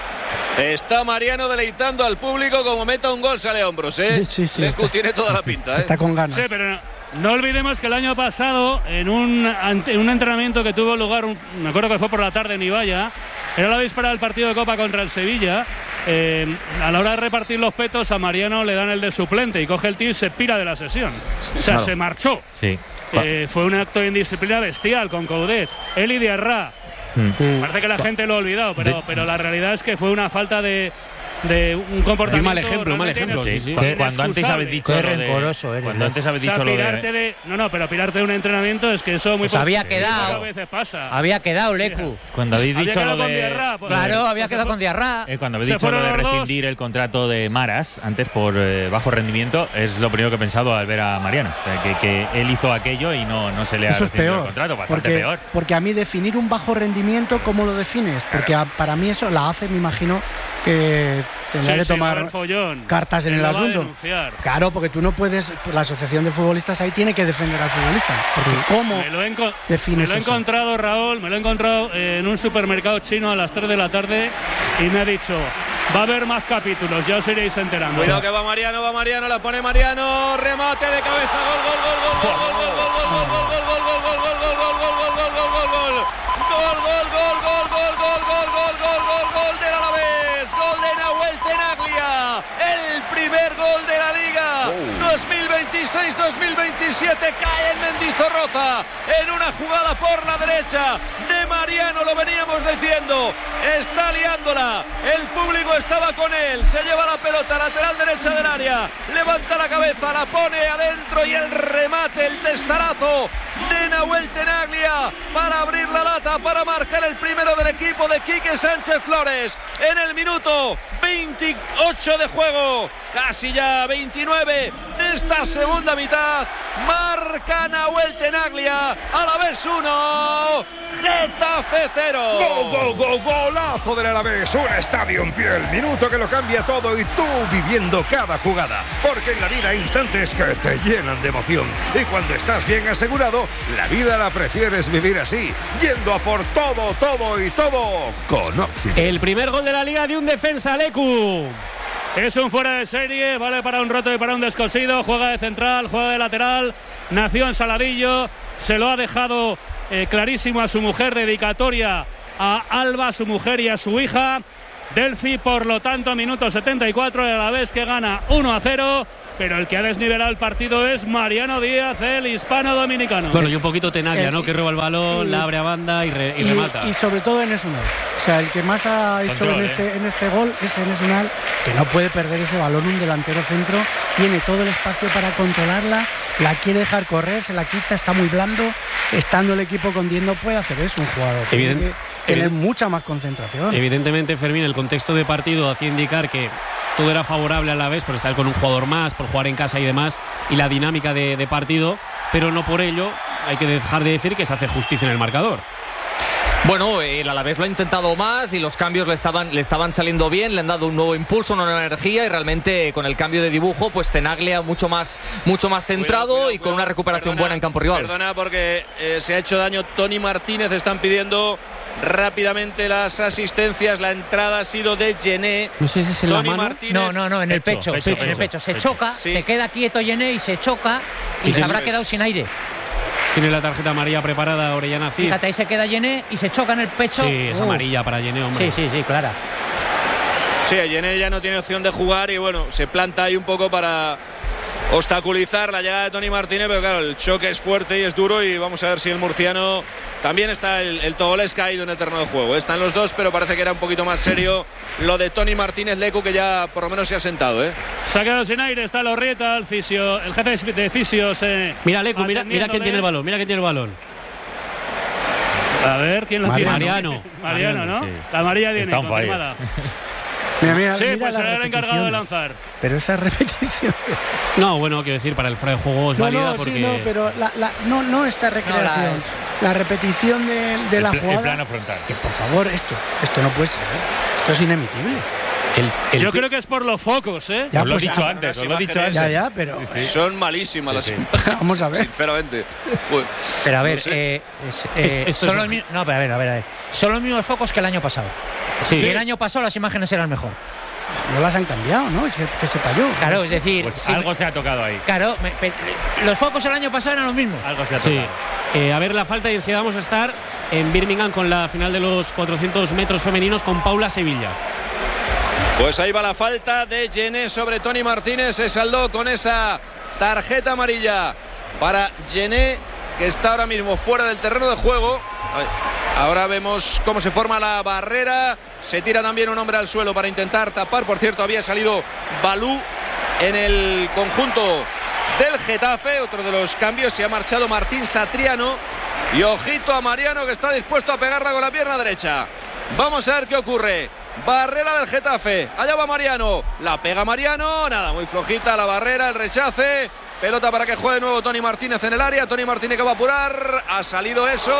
Está Mariano deleitando al público. Como meta un gol sale a hombros, Sí, Lescu tiene toda la pinta, Está con ganas. Sí, pero no olvidemos que el año pasado, en un entrenamiento que tuvo lugar, me acuerdo que fue por la tarde en Ibaya, era la víspera del partido de Copa contra el Sevilla. A la hora de repartir los petos, a Mariano le dan el de suplente y coge el tío y se pira de la sesión. O sea, se marchó. Sí. Fue un acto de indisciplina bestial con Coudet. Él y Diarra. Parece que la gente lo ha olvidado, pero la realidad es que fue una falta de un comportamiento. Mal ejemplo. Sí. Cuando antes habéis dicho lo de, cuando antes habéis dicho lo de pero pirarte de un entrenamiento es que eso muy pues había quedado. Veces pasa. Había quedado, Lecu. Cuando habéis dicho lo de Diarra, claro, había quedado con Diarra. Cuando habéis dicho lo de rescindir el contrato de Maras antes por bajo rendimiento, es lo primero que he pensado al ver a Mariano, que él hizo aquello y no se le ha rescindido el contrato, bastante peor. Porque a mí definir un bajo rendimiento, ¿cómo lo defines? Porque para mí eso la AFE, me imagino que tendrá que tomar cartas en el asunto. Claro, porque tú no puedes, la asociación de futbolistas ahí tiene que defender al futbolista. Porque ¿cómo defines eso? Me lo he encontrado, Raúl, en un supermercado chino a las 3 de la tarde y me ha dicho: va a haber más capítulos, ya os iréis enterando. Cuidado que va Mariano, la pone Mariano, remate de cabeza, gol del Alavés, gol de Nahuel Tenaglia, el primer gol de la Liga 2026-2027, cae en Mendizorroza en una jugada por la derecha de Mariano, lo veníamos diciendo, está liándola, el público estaba con él, se lleva la pelota lateral derecha del área, levanta la cabeza, la pone adentro y el remate, el testarazo de Nahuel Tenaglia para abrir la lata, para marcar el primero del equipo de Quique Sánchez Flores en el minuto 28 de juego, casi ya 29 de esta segunda mitad. Marca marca Nahuel Tenaglia. Alavés 1, Getafe 0. Golazo del Alavés, un estadio en pie, el minuto que lo cambia todo y tú viviendo cada jugada, porque en la vida hay instantes que te llenan de emoción y cuando estás bien asegurado, la vida la prefieres vivir así, yendo a por todo con Occident. El primer gol de la Liga de un defensa, Lecu. Es un fuera de serie, vale para un roto y para un descosido, juega de central, juega de lateral, nació en Saladillo, se lo ha dejado clarísimo a su mujer, dedicatoria a Alba, a su mujer y a su hija. Delphi, por lo tanto, minuto 74, a la vez que gana 1-0, pero el que ha desnivelado el partido es Mariano Díaz, el hispano-dominicano. Bueno, y un poquito Tenaglia, ¿no? Que roba el balón, la abre a banda y remata. Y sobre todo Enes Unal. O sea, el que más ha hecho en este gol es Enes Unal, que no puede perder ese balón, un delantero centro, tiene todo el espacio para controlarla, la quiere dejar correr, se la quita, está muy blando, estando el equipo con 10 no puede hacer eso un jugador. Tener mucha más concentración. Evidentemente, Fermín, el contexto de partido hacía indicar que todo era favorable a la vez por estar con un jugador más, por jugar en casa y demás, y la dinámica de partido, pero no por ello hay que dejar de decir que se hace justicia en el marcador. Bueno, el Alavés lo ha intentado más y los cambios le estaban saliendo bien, le han dado un nuevo impulso, una nueva energía y realmente con el cambio de dibujo, pues Tenaglia mucho más centrado y con una recuperación buena en campo rival. Perdona porque se ha hecho daño Tony Martínez, están pidiendo rápidamente las asistencias, la entrada ha sido de Gené. No sé si es en Tony la mano. Martínez. No, en el pecho. En el pecho. Se choca, sí. Se queda quieto Gené y se choca y se habrá quedado sin aire. Tiene la tarjeta amarilla preparada Orellana Cid. Fíjate, ahí se queda Gené y se choca en el pecho. Sí, es amarilla para Gené, hombre. Sí, clara. Sí, Gené ya no tiene opción de jugar y bueno, se planta ahí un poco para obstaculizar la llegada de Tony Martínez, pero claro, el choque es fuerte y es duro y vamos a ver si el murciano... También está el togolés caído en el terreno de juego. Están los dos, pero parece que era un poquito más serio lo de Tony Martínez, Lecu, que ya por lo menos se ha sentado. Se ha quedado sin aire, está Lorrieta, el jefe de fisios. Mira, Lecu, mira quién tiene el balón, A ver, ¿quién lo tiene? Mariano, ¿no? Sí. La amarilla tiene confirmada. Mira, sí, pues era el encargado de lanzar. Pero esa repetición. No, bueno, quiero decir, para el fuera de juego es válida porque. Sí, no, pero no esta recreación. La repetición de la jugada. El plano frontal. Que por favor, esto no puede ser. Esto es inemitible. Yo creo que es por los focos, ¿eh? Os lo he dicho antes. Ya, pero. Sí. Son malísimas las imágenes. Vamos a ver. Sinceramente. Pero a ver, no sé. son los mismos. No, pero a ver. Son los mismos focos que el año pasado. Sí. Y el año pasado las imágenes eran mejor. No las han cambiado, ¿no? Es que se falló. Claro, es decir. Pues algo se ha tocado ahí. Claro, los focos el año pasado eran los mismos. Algo se ha tocado. A ver la falta y enseguida vamos a estar en Birmingham con la final de los 400 metros femeninos con Paula Sevilla. Pues ahí va la falta de Gené sobre Tony Martínez. Se saldó con esa tarjeta amarilla para Gené, que está ahora mismo fuera del terreno de juego. Ahora vemos cómo se forma la barrera. Se tira también un hombre al suelo para intentar tapar. Por cierto, había salido Balú en el conjunto del Getafe. Otro de los cambios, se ha marchado Martín Satriano. Y ojito a Mariano, que está dispuesto a pegarla con la pierna derecha. Vamos a ver qué ocurre. Barrera del Getafe, allá va Mariano, la pega Mariano, nada, muy flojita la barrera, el rechace, pelota para que juegue de nuevo Tony Martínez en el área, Tony Martínez que va a apurar, ha salido eso,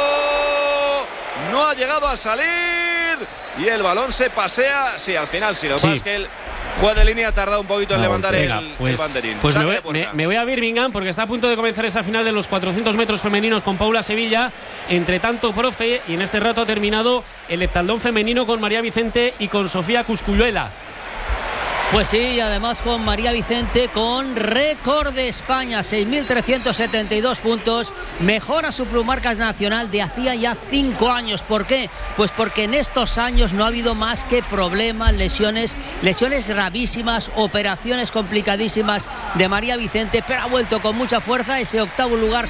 no ha llegado a salir y el balón se pasea, sí, al final sí, lo que pasa es que el juez de línea ha tardado un poquito en levantar el banderín. Pues me voy a Birmingham porque está a punto de comenzar esa final de los 400 metros femeninos con Paula Sevilla. Entre tanto, profe, y en este rato ha terminado el heptaldón femenino con María Vicente y con Sofía Cuscuyuela. Pues sí, y además con María Vicente con récord de España, 6.372 puntos, mejora su plumarca nacional de hacía ya 5 años. ¿Por qué? Pues porque en estos años no ha habido más que problemas, lesiones gravísimas, operaciones complicadísimas de María Vicente, pero ha vuelto con mucha fuerza. Ese octavo lugar,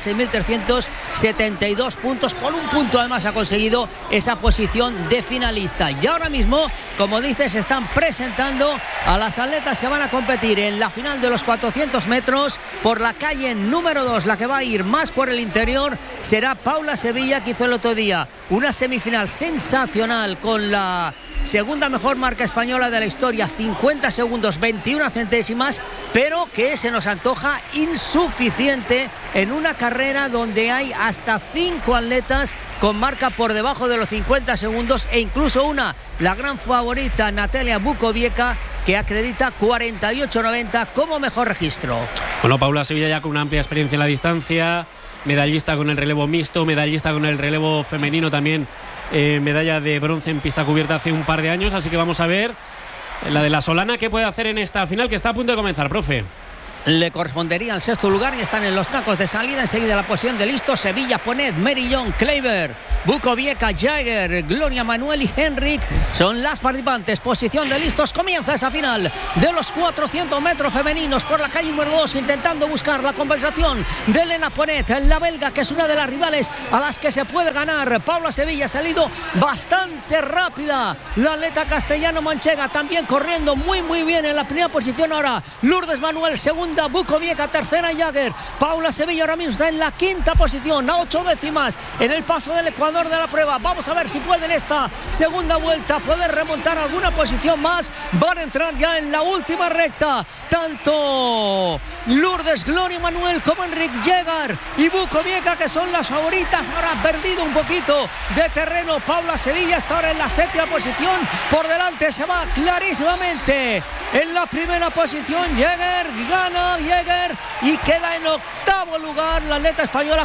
6.372 puntos, por un punto además ha conseguido esa posición de finalista. Y ahora mismo, como dices, se están presentando a las las atletas que van a competir en la final de los 400 metros por la calle número 2, la que va a ir más por el interior será Paula Sevilla, que hizo el otro día una semifinal sensacional con la segunda mejor marca española de la historia, 50 segundos 21 centésimas, pero que se nos antoja insuficiente en una carrera donde hay hasta 5 atletas con marca por debajo de los 50 segundos e incluso una, la gran favorita Natalia Bukoviec, que acredita 48.90 como mejor registro. Bueno, Paula Sevilla ya con una amplia experiencia en la distancia, medallista con el relevo mixto, medallista con el relevo femenino también, medalla de bronce en pista cubierta hace un par de años, así que vamos a ver la de la Solana qué puede hacer en esta final que está a punto de comenzar, profe. Le correspondería al sexto lugar y están en los tacos de salida. Enseguida la posición de listos: Sevilla, Ponet, Merillón, Kleiber, Bukoviec, Jaeger, Gloria Manuel y Henrik son las participantes. Posición de listos, comienza esa final de los 400 metros femeninos por la calle número 2, intentando buscar la compensación de Elena Ponet, la belga, que es una de las rivales a las que se puede ganar. Paula Sevilla ha salido bastante rápida, la atleta castellano-manchega también corriendo muy bien en la primera posición. Ahora Lourdes Manuel, segunda, Bukoviec, tercera, Jaeger. Paula Sevilla ahora mismo está en la quinta posición, a 8 décimas en el paso del Ecuador de la prueba. Vamos a ver si puede en esta segunda vuelta poder remontar alguna posición más. Van a entrar ya en la última recta tanto Lourdes, Gloria Manuel, como Enrique Jaeger y Bukoviec, que son las favoritas. Ahora ha perdido un poquito de terreno Paula Sevilla, está ahora en la séptima posición. Por delante se va clarísimamente en la primera posición Jaeger, gana Jaeger y queda en octavo lugar la atleta española,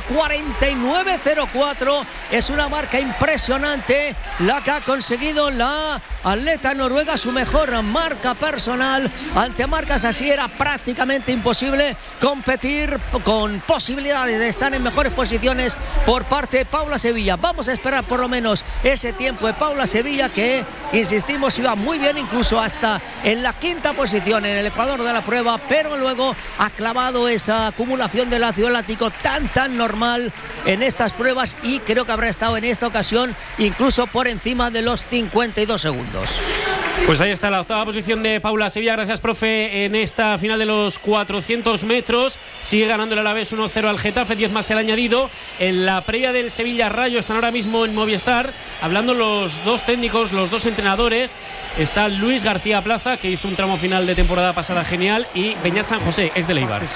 49.04. Es una marca impresionante la que ha conseguido la atleta noruega, su mejor marca personal. Ante marcas así era prácticamente imposible competir, con posibilidades de estar en mejores posiciones por parte de Paula Sevilla. Vamos a esperar por lo menos ese tiempo de Paula Sevilla, que insistimos iba muy bien, incluso hasta en la quinta posición en el Ecuador de la prueba, pero luego ha clavado esa acumulación del ácido láctico tan normal en estas pruebas y creo que habrá estado en esta ocasión incluso por encima de los 52 segundos. Pues ahí está la octava posición de Paula Sevilla. Gracias, profe. En esta final de los 400 metros sigue ganando el Alavés 1-0 al Getafe, 10 más el añadido. En la previa del Sevilla Rayo están ahora mismo en Movistar hablando los dos técnicos, los dos entrenadores. Está Luis García Plaza, que hizo un tramo final de temporada pasada genial, y Beñat San José, ex de Eibar.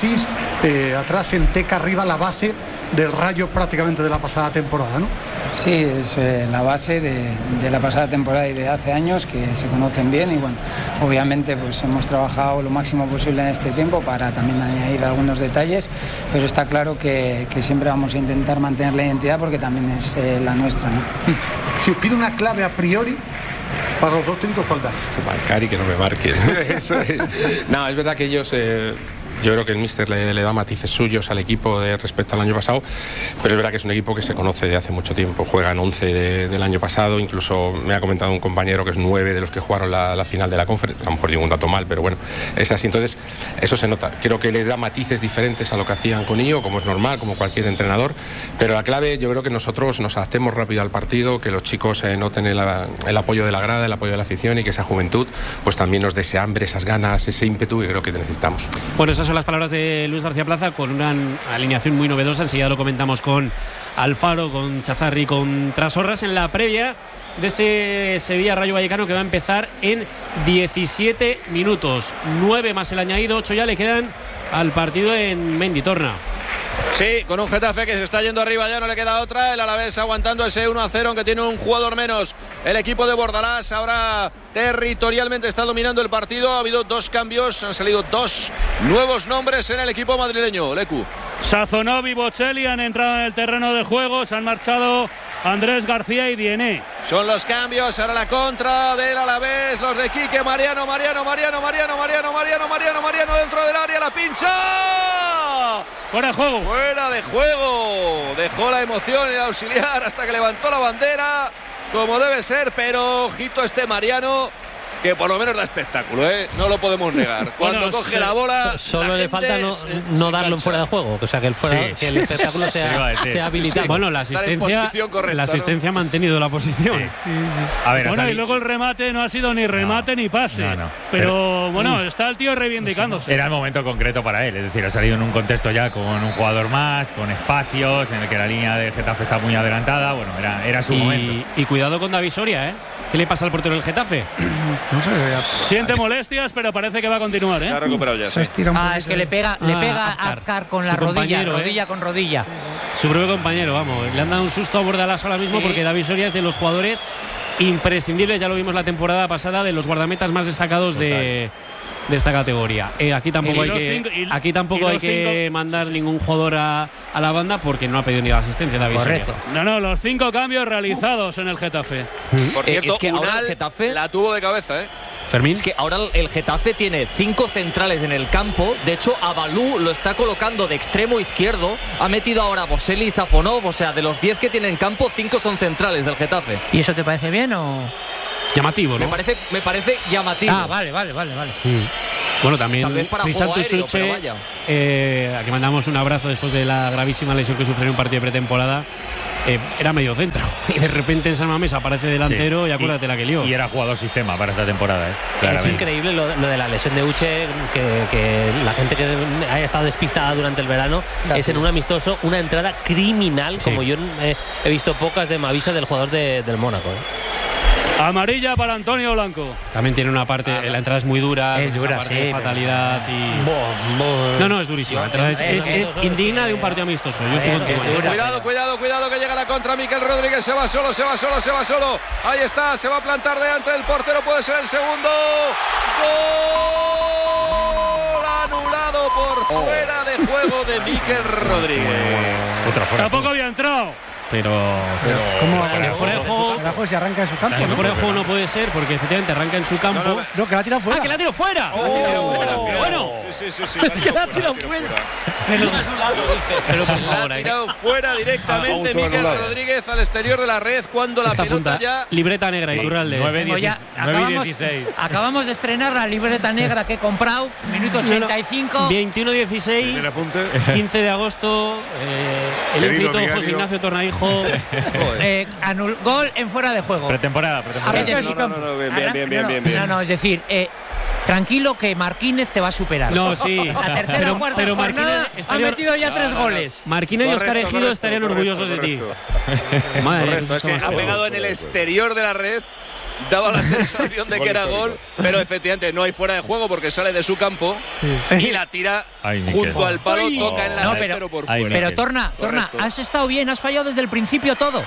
Atrás en Teca, arriba la base del Rayo prácticamente de la pasada temporada, ¿no? Sí, es la base de la pasada temporada y de hace años, que se conocen bien, y bueno, obviamente pues hemos trabajado lo máximo posible en este tiempo para también añadir algunos detalles, pero está claro que siempre vamos a intentar mantener la identidad porque también es la nuestra, ¿no? Si os pido una clave a priori para los dos técnicos, ¿cuál dais? Marcar y que no me marquen. Eso es. No, es verdad que ellos... Yo creo que el míster le da matices suyos al equipo respecto al año pasado, pero es verdad que es un equipo que se conoce de hace mucho tiempo. Juegan 11 del año pasado, incluso me ha comentado un compañero que es 9 de los que jugaron la final de la Conference. A lo mejor digo un dato mal, pero bueno, es así. Entonces, eso se nota. Creo que le da matices diferentes a lo que hacían con Íñigo, como es normal, como cualquier entrenador, pero la clave, yo creo que nosotros nos adaptemos rápido al partido, que los chicos noten el apoyo de la grada, el apoyo de la afición, y que esa juventud pues también nos dé ese hambre, esas ganas, ese ímpetu que creo que necesitamos. Bueno, esas son las palabras de Luis García Plaza, con una alineación muy novedosa. Enseguida lo comentamos con Alfaro, con Chazarri, con Trasorras, en la previa de ese Sevilla Rayo Vallecano, que va a empezar en 17 minutos. 9 más el añadido, 8 ya le quedan al partido en Menditorna. Sí, con un Getafe que se está yendo arriba, ya no le queda otra. El Alavés aguantando ese 1-0, aunque tiene un jugador menos. El equipo de Bordalás ahora territorialmente está dominando el partido. Ha habido 2 cambios, han salido 2 nuevos nombres en el equipo madrileño. Lecu. Sazonov y Bocelli han entrado en el terreno de juego, se han marchado Andrés García y Diené. Son los cambios, ahora la contra del Alavés, los de Quique, Mariano dentro del área, la pincha. Fuera de juego. Fuera de juego. Dejó la emoción el auxiliar hasta que levantó la bandera, como debe ser, pero ojito este Mariano, que por lo menos da espectáculo, ¿eh? No lo podemos negar. Cuando coge la bola, solo le falta no darlo en fuera de juego, o sea que que el espectáculo sea habilitado. Bueno, la asistencia ha mantenido la posición. A ver, y luego el remate no ha sido ni remate ni pase. Pero bueno, está el tío reivindicándose. Era el momento concreto para él, es decir, ha salido en un contexto ya con un jugador más, con espacios, en el que la línea de Getafe está muy adelantada. Bueno, era su momento. Y cuidado con David Soria, ¿eh? ¿Qué le pasa al portero del Getafe? No sé. Siente molestias, pero parece que va a continuar, ¿eh? Se ha recuperado ya. Es que le pega a Azcar con la rodilla con rodilla. Su propio compañero, vamos. Le han dado un susto a Bordalás ahora mismo porque David Soria es de los jugadores imprescindibles, ya lo vimos la temporada pasada, de los guardametas más destacados de esta categoría. Aquí tampoco hay que mandar ningún jugador a la banda porque no ha pedido ni la asistencia David Soria. No, los 5 cambios realizados en el Getafe. Por cierto, es que ahora el Getafe la tuvo de cabeza, ¿eh? Fermín. Es que ahora el Getafe tiene 5 centrales en el campo. De hecho, Abalú lo está colocando de extremo izquierdo. Ha metido ahora a Boselli y Safonov. O sea, de los 10 que tiene en campo, 5 son centrales del Getafe. ¿Y eso te parece bien o...? Llamativo, ¿no? Me parece llamativo. Vale. Bueno, también tal vez para Crisanto juego aéreo, Suche, a que mandamos un abrazo después de la gravísima lesión que sufrió en un partido de pretemporada. Era medio centro y de repente en San Mamés aparece delantero y acuérdate la que lió. Y era jugador sistema para esta temporada, Es increíble lo de la lesión de Uche, que la gente que haya estado despistada durante el verano es en un amistoso una entrada criminal, como yo he visto pocas de Mavisa del jugador del Mónaco. Amarilla para Antonio Blanco. También tiene una parte, la entrada es muy dura, es dura, de fatalidad y... No, es durísima. Es indigna de un partido amistoso. Yo estoy contigo. Cuidado que llega la contra. Mikel Rodríguez se va solo. Ahí está, se va a plantar delante del portero, puede ser el segundo. Gol anulado por fuera de juego de Mikel Rodríguez. Tampoco había entrado. Pero ¿cómo fuera de juego se arranca en su campo? El fuera de juego no puede ser porque efectivamente arranca en su campo. No, que la tira fuera. ¡Ah, que la tiro fuera! Bueno. Sí. Es que la tira fuera. Pero por favor, la ha tirado fuera directamente Mikel Rodríguez al exterior de la red cuando la pelota ya... Libreta negra, Iturralde. 9-16. Acabamos de estrenar la libreta negra que he comprado, minuto 85. 21-16, 15 de agosto, el inscrito José Ignacio Tornaijo. Gol en fuera de juego. Pretemporada. Bien. No, es decir, tranquilo que Marquínez te va a superar. No, sí. La tercera o cuarta jornada ha metido ya 3 goles. Marquínez y Óscar Ejido estarían orgullosos de ti. Correcto, es que ha pegado en el exterior de la red. Daba la sensación de que era gol, pero efectivamente no hay fuera de juego porque sale de su campo y la tira junto al palo, toca en la red, pero por fuera. Pero Torna, has estado bien, has fallado desde el principio todo.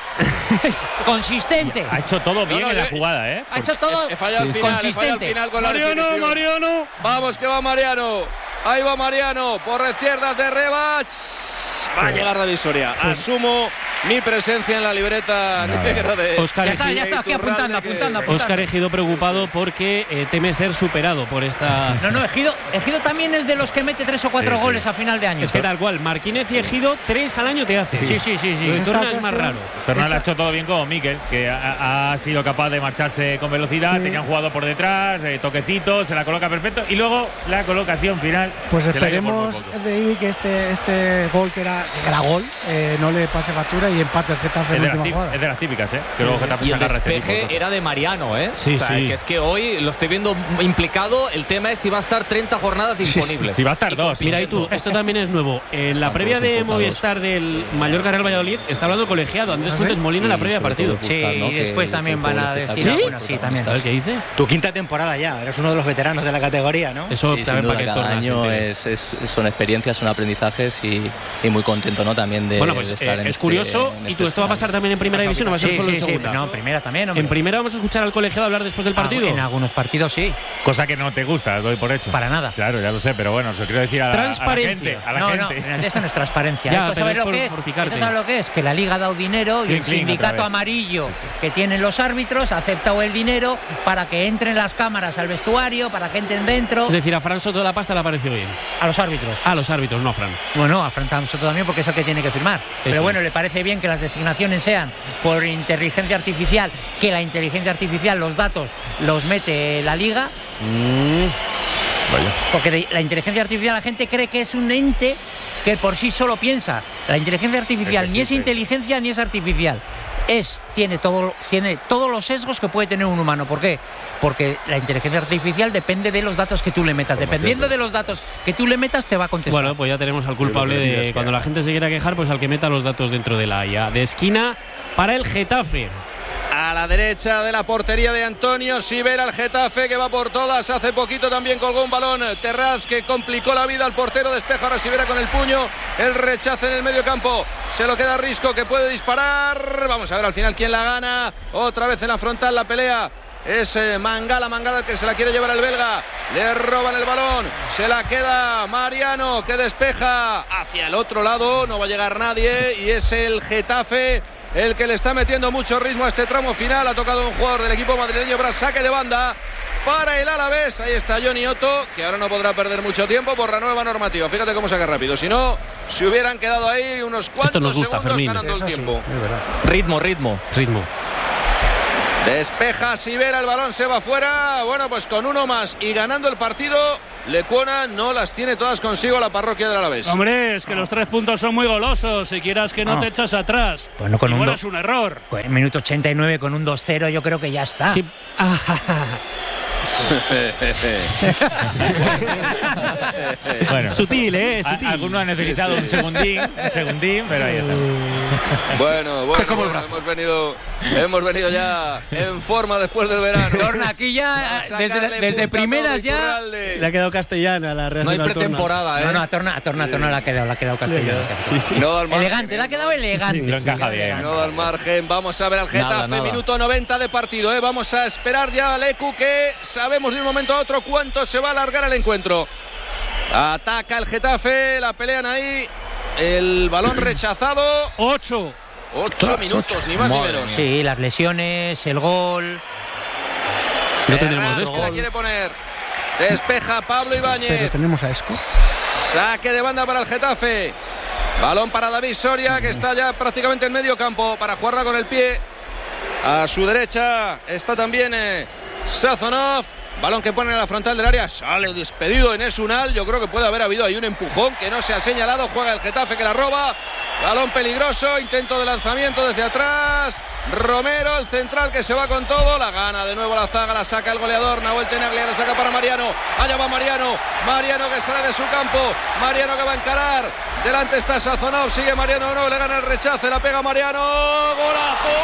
Consistente. Ha hecho todo bien en la jugada, ¿eh? Ha hecho todo consistente. Al final con Mariano. Vamos que va Mariano. Ahí va Mariano por la izquierda de Rebach. Va a llegar David Soria. Asumo mi presencia en la libreta negra de... Ya está, aquí apuntando. Óscar Ejido preocupado porque teme ser superado por esta... No, Ejido también es de los que mete 3 o 4 goles a final de año. Es que tal cual, Marquínez y Ejido 3 al año te hace. Sí. Torna es más raro. Torna lo ha hecho todo bien como Mikel, que ha sido capaz de marcharse con velocidad, tenía un jugador por detrás, toquecito, se la coloca perfecto y luego la colocación final. Pues esperemos de Ibi que este gol que era gol, no le pase factura y empate el Getafe en la última jugada. Es de las típicas, que luego Getafe y el saca despeje era de Mariano, Sí. Que es que hoy lo estoy viendo implicado. El tema es si va a estar 30 jornadas disponibles. Si va a estar 2. Mira, y tú, esto también es nuevo. En la previa de Movistar del Mallorca Real Valladolid está hablando colegiado Andrés Fuentes Molina en la previa de partido. Sí, y después también van a decir alguna. Sí, también. ¿Sabes qué dice? Tu quinta temporada ya, eres uno de los veteranos de la categoría, ¿no? Eso también para que cada año son experiencias, son aprendizajes y muy contento, ¿no? También de estar en es curioso. ¿Y tú esto va a pasar también en primera división o va a ser solo en segunda? No, primera también. ¿En primera vamos a escuchar al colegiado hablar después del partido? En algunos partidos sí. Cosa que no te gusta, doy por hecho. Para nada. Claro, ya lo sé, pero bueno, se quiero decir a la gente. No, eso no es transparencia. Ya, ¿sabes lo que es? ¿Esto sabes lo que es? Que la Liga ha dado dinero y el sindicato amarillo que tienen los árbitros ha aceptado el dinero para que entren las cámaras al vestuario, para que entren dentro. Es decir, a Fran Soto la pasta le ha parecido bien. A los árbitros. A los árbitros, no a Fran. Bueno, a Fran Soto también, designación porque es el que tiene que firmar. Pero bueno, le parece bien que las designaciones sean por inteligencia artificial, que la inteligencia artificial, los datos los mete la liga. Porque la inteligencia artificial, la gente cree que es un ente que por sí solo piensa. La inteligencia artificial ni es inteligencia ni es artificial. Tiene todos los sesgos que puede tener un humano. ¿Por qué? Porque la inteligencia artificial depende de los datos que tú le metas. Dependiendo de los datos que tú le metas, te va a contestar. Bueno, pues ya tenemos al culpable de cuando la gente se quiera quejar, pues al que meta los datos dentro de la IA. De esquina para el Getafe. A la derecha de la portería de Antonio Sivera, el Getafe que va por todas. Hace poquito también colgó un balón Terraz que complicó la vida al portero. Despeja ahora Sivera con el puño. El rechace en el medio campo. Se lo queda Risco que puede disparar. Vamos a ver al final quién la gana. Otra vez en la frontal la pelea. Es Mangala el que se la quiere llevar al belga. Le roban el balón. Se la queda Mariano que despeja hacia el otro lado. No va a llegar nadie. Y es el Getafe el que le está metiendo mucho ritmo a este tramo final. Ha tocado un jugador del equipo madrileño para saque de banda para el Alavés. Ahí está Johnny Otto, que ahora no podrá perder mucho tiempo por la nueva normativa. Fíjate cómo saca rápido. Si no, se hubieran quedado ahí unos cuantos Esto nos gusta, segundos Fermín. ganando el tiempo. Ritmo. Despeja Sivera, el balón se va fuera. Bueno, pues con uno más y ganando el partido, Lecuona no las tiene todas consigo la parroquia del Alavés. Hombre, es que los 3 puntos son muy golosos. Si quieras que no te echas atrás. Bueno, con igual es un error. En minuto 89 con un 2-0 yo creo que ya está. Sí. Bueno, sutil, sutil. Algunos han necesitado un segundín, pero ahí está. Bueno, hemos venido ya en forma después del verano. Torna, aquí ya desde primeras ya le ha quedado castellana la Real. No hay pretemporada, No, a Torna le ha quedado castellana. Sí. No da al margen, elegante, le ha quedado elegante. Lo encaja bien. No da al margen. Vamos a ver al Getafe, nada. minuto 90 de partido. Vamos a esperar ya a Lecu, que sabemos de un momento a otro cuánto se va a alargar el encuentro. Ataca el Getafe, la pelean ahí. El balón rechazado. 8 minutos, ni más ni menos. Sí, las lesiones, el gol. No tendremos Esco. La quiere poner. Despeja Pablo Ibáñez. Pero tenemos a Esco. Saque de banda para el Getafe. Balón para David Soria, que está ya prácticamente en medio campo para jugarla con el pie. A su derecha está también Sazonov. Balón que pone en la frontal del área. Sale despedido Enes Unal. Yo creo que puede haber habido ahí un empujón que no se ha señalado. Juega el Getafe que la roba. Balón peligroso. Intento de lanzamiento desde atrás. Romero, el central que se va con todo. La gana de nuevo la zaga. La saca el goleador. Nahuel Tenaglia la saca para Mariano. Allá va Mariano. Mariano que sale de su campo. Mariano que va a encarar. Delante está Sazonov. Sigue Mariano. No, le gana el rechace. La pega Mariano. ¡Golazo!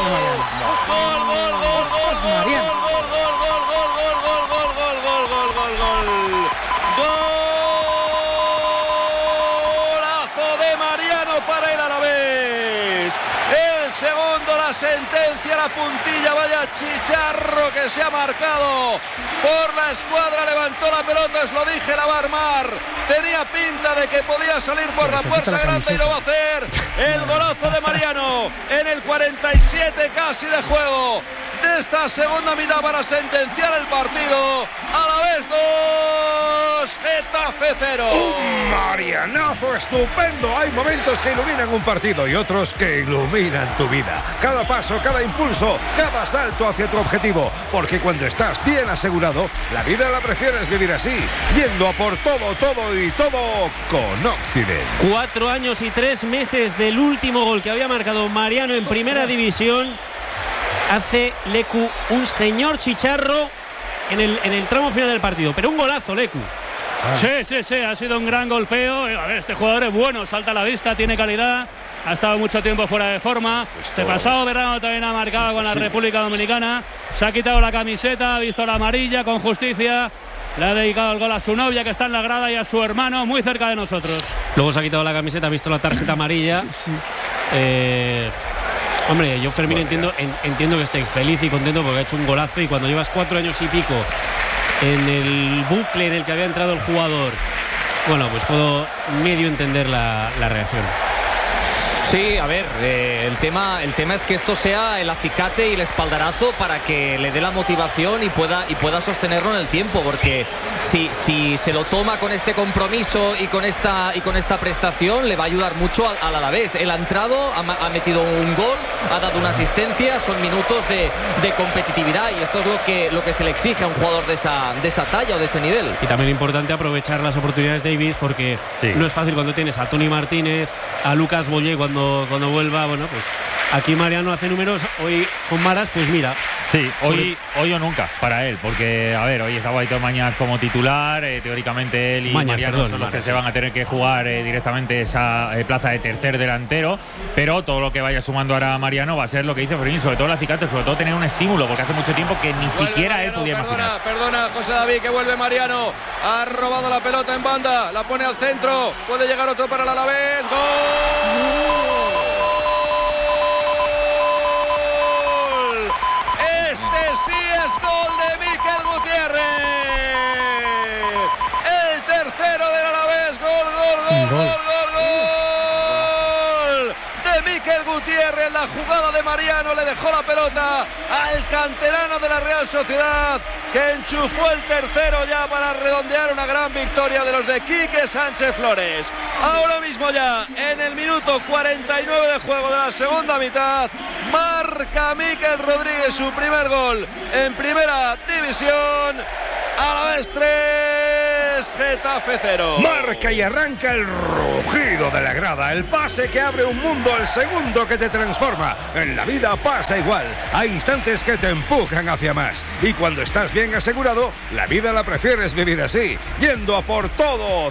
Golazo de Mariano para el Alavés. El segundo, la sentencia, la puntilla, vaya chicharro que se ha marcado por la escuadra. Levantó la pelota, os lo dije, la va a armar. Tenía pinta de que podía salir por la puerta grande y lo va a hacer. El golazo de Mariano en el 47 casi de juego de esta segunda mitad para sentenciar el partido. Alavés 2, Getafe 0. Un marianazo estupendo. Hay momentos que iluminan un partido y otros que iluminan tu vida. Cada paso, cada impulso, cada salto hacia tu objetivo. Porque cuando estás bien asegurado, la vida la prefieres vivir así, yendo a por todo y todo con Occident. 4 años y 3 meses del último gol que había marcado Mariano en primera división. Hace Lecu un señor chicharro en el tramo final del partido, pero un golazo, Lecu. Sí, ha sido un gran golpeo. A ver, este jugador es bueno, salta a la vista, tiene calidad, ha estado mucho tiempo fuera de forma. Este pasado verano también ha marcado con la República Dominicana. Se ha quitado la camiseta, ha visto la amarilla con justicia. Le ha dedicado el gol a su novia que está en la grada y a su hermano muy cerca de nosotros. Luego se ha quitado la camiseta, ha visto la tarjeta amarilla. Hombre, yo Fermín entiendo que esté feliz y contento porque ha hecho un golazo, y cuando llevas 4 años y pico en el bucle en el que había entrado el jugador, bueno, pues puedo medio entender la reacción. Sí, a ver, el tema es que esto sea el acicate y el espaldarazo para que le dé la motivación y pueda sostenerlo en el tiempo, porque si se lo toma con este compromiso y con esta prestación, le va a ayudar mucho al Alavés. Él ha entrado, ha metido un gol, ha dado una asistencia, son minutos de competitividad, y esto es lo que se le exige a un jugador de esa talla o de ese nivel. Y también importante aprovechar las oportunidades, David, porque no es fácil cuando tienes a Toni Martínez, a Lucas Boyé cuando vuelva. Bueno, pues aquí Mariano hace números, hoy con Maras, pues mira. Sí, hoy o nunca para él, porque a ver, hoy estaba Aitor Mañas como titular, teóricamente él y Mariano son los que se van a tener que jugar directamente esa plaza de tercer delantero, pero todo lo que vaya sumando ahora Mariano va a ser lo que dice Fermín, sobre todo el acicate, sobre todo tener un estímulo, porque hace mucho tiempo que ni siquiera él podía imaginar. Perdona, José David, que vuelve Mariano, ha robado la pelota en banda, la pone al centro, puede llegar otro para el Alavés, ¡gol! Sí, es gol de Mikel Gutiérrez. El tercero del Alavés. Gol de Mikel Gutiérrez. La jugada de Mariano le dejó la pelota al canterano de la Real Sociedad, que enchufó el tercero ya para redondear una gran victoria de los de Quique Sánchez Flores. Ahora mismo ya en el minuto 49 de juego de la segunda mitad, marca Mikel Rodríguez su primer gol en primera división. Alavés 3, Getafe 0. Marca y arranca el rugido de la grada, el pase que abre un mundo, el segundo que te transforma. En la vida pasa igual, hay instantes que te empujan hacia más, y cuando estás bien asegurado, la vida la prefieres vivir así, yendo a por todo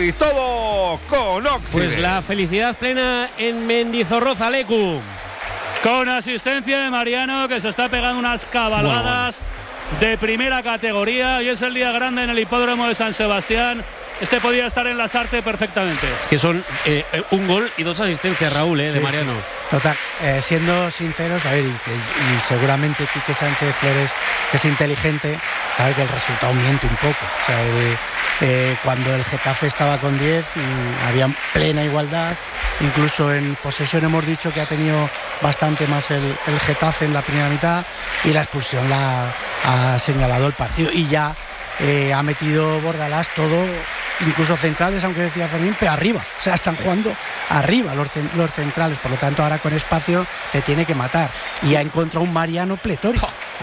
con Occident. Pues la felicidad plena en Mendizorroza, Lecu. Con asistencia de Mariano, que se está pegando unas cabalgadas de primera categoría. Hoy es el día grande en el hipódromo de San Sebastián. Este podía estar en Lasarte perfectamente. Es que son un gol y 2 asistencias, Raúl, de Mariano. Total, siendo sinceros, a ver, y seguramente Quique Sánchez Flores, que es inteligente, sabe que el resultado miente un poco. O sea, cuando el Getafe estaba con 10, había plena igualdad. Incluso en posesión hemos dicho que ha tenido bastante más el Getafe en la primera mitad, y la expulsión la ha señalado el partido. Y ya ha metido Bordalás todo, incluso centrales, aunque decía Fermín, pero arriba. O sea, están jugando arriba los centrales. Por lo tanto, ahora con espacio te tiene que matar. Y ha encontrado un Mariano pletórico.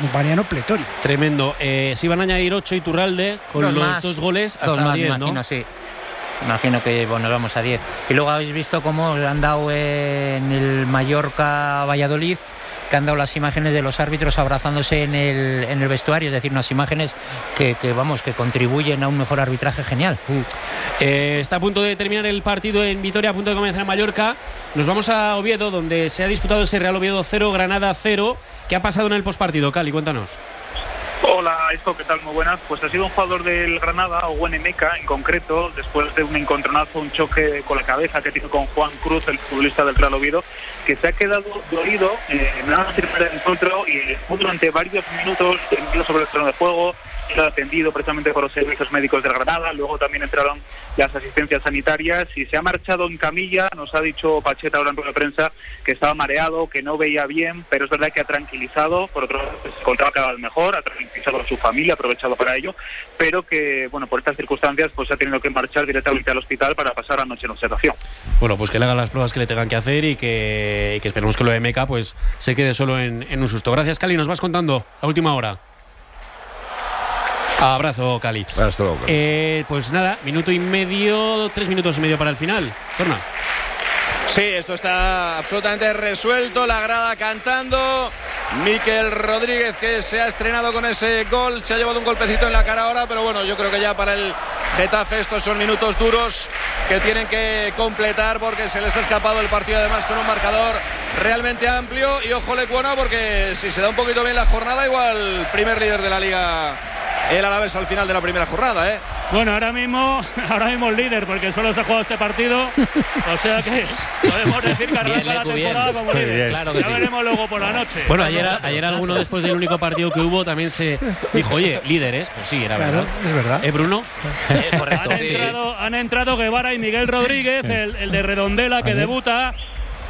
Tremendo. Si van a añadir 8 Iturralde con los 2 goles hasta 10, ¿no? Imagino, sí. Imagino que nos vamos a 10. Y luego habéis visto cómo han dado en el Mallorca-Valladolid, que han dado las imágenes de los árbitros abrazándose en el vestuario, es decir, unas imágenes que contribuyen a un mejor arbitraje genial. Está a punto de terminar el partido en Vitoria, a punto de comenzar en Mallorca. Nos vamos a Oviedo, donde se ha disputado ese Real Oviedo 0, Granada 0. ¿Qué ha pasado en el postpartido, Cali? Cuéntanos. Hola, ¿qué tal? Muy buenas. Pues ha sido un jugador del Granada, Owen Emeka en concreto, después de un encontronazo, un choque con la cabeza que tiene con Juan Cruz, el futbolista del Real Oviedo, que se ha quedado dolido nada más terminar el encuentro, y durante varios minutos sobre el terreno de juego, era atendido precisamente por los servicios médicos del Granada. Luego también entraron las asistencias sanitarias y se ha marchado en camilla. Nos ha dicho Pacheta ahora en rueda de prensa que estaba mareado, que no veía bien, pero es verdad que ha tranquilizado. Por otro lado, se encontraba cada vez mejor, ha tranquilizado a su familia, ha aprovechado para ello, pero que, bueno, por estas circunstancias pues ha tenido que marchar directamente al hospital para pasar la noche en observación. Bueno, pues que le hagan las pruebas que le tengan que hacer, y que esperemos que lo de Meca pues se quede solo en un susto. Gracias, Cali. Nos vas contando la última hora. Abrazo, Cali. Hasta luego, Cali. Pues nada, 3 minutos y medio para el final. Torna. Sí, esto está absolutamente resuelto. La grada cantando. Mikel Rodríguez, que se ha estrenado con ese gol, se ha llevado un golpecito en la cara ahora, pero bueno, yo creo que ya para el Getafe estos son minutos duros que tienen que completar, porque se les ha escapado el partido, además con un marcador realmente amplio. Y ojo, Lecuona, porque si se da un poquito bien la jornada, igual primer líder de la Liga el Alavés al final de la primera jornada, ¿eh? Bueno, ahora mismo el líder, porque solo se ha jugado este partido, o sea que podemos decir que arranca la temporada como líder. Claro que ya veremos luego por la noche. Bueno, ayer alguno, después del único partido que hubo, también se dijo, oye, líderes. Pues sí, era verdad. Es verdad. Bruno? Correcto. Han entrado Guevara y Miguel Rodríguez, el de Redondela, que debuta.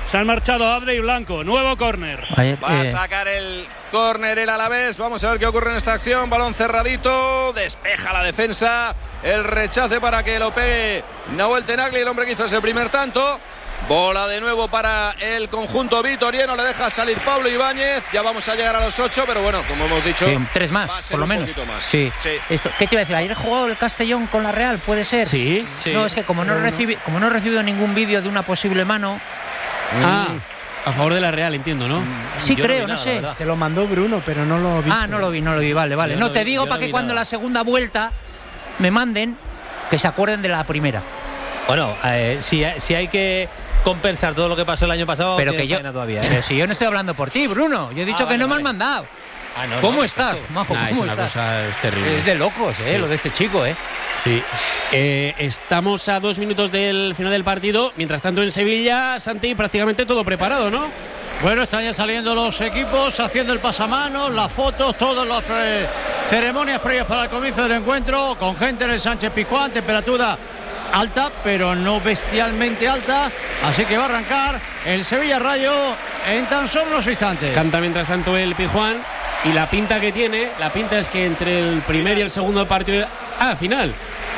Se han marchado Abde y Blanco. Nuevo córner. Va a sacar el córner el Alavés. Vamos a ver qué ocurre en esta acción. Balón cerradito. Despeja la defensa. El rechace para que lo pegue Nahuel Tenaglia, el hombre que hizo ese primer tanto. Bola de nuevo para el conjunto vitoriano. Le deja salir Pablo Ibáñez. Ya vamos a llegar a los 8, pero bueno, como hemos dicho, sí, 3 más, por lo menos. Más. Sí. Esto, ¿qué te iba a decir? ¿Ayer jugó el Castellón con la Real? ¿Puede ser? Sí. No, es que como no he recibido ningún vídeo de una posible mano. A favor de la Real, entiendo, ¿no? Sí, creo, no sé. Te lo mandó Bruno, pero no lo vi. No lo vi, vale. No, te digo para que cuando la segunda vuelta me manden, que se acuerden de la primera. Bueno, si hay que compensar todo lo que pasó el año pasado, pero que yo todavía, pero si yo no estoy hablando por ti, Bruno, yo he dicho que no me han mandado. ¿Cómo estás, Majo? ¿Cómo una estás? cosa es terrible. Es de locos, lo de este chico, Sí. Estamos a 2 minutos del final del partido. Mientras tanto, en Sevilla, Santi, prácticamente todo preparado, ¿no? Bueno, están ya saliendo los equipos, haciendo el pasamanos, las fotos, todas las ceremonias previas para el comienzo del encuentro, con gente en el Sánchez Pizjuán, temperatura alta, pero no bestialmente alta, así que va a arrancar el Sevilla Rayo en tan solo unos instantes. Canta mientras tanto el Pizjuán, y la pinta que tiene, es que entre el primer y el segundo partido... Final.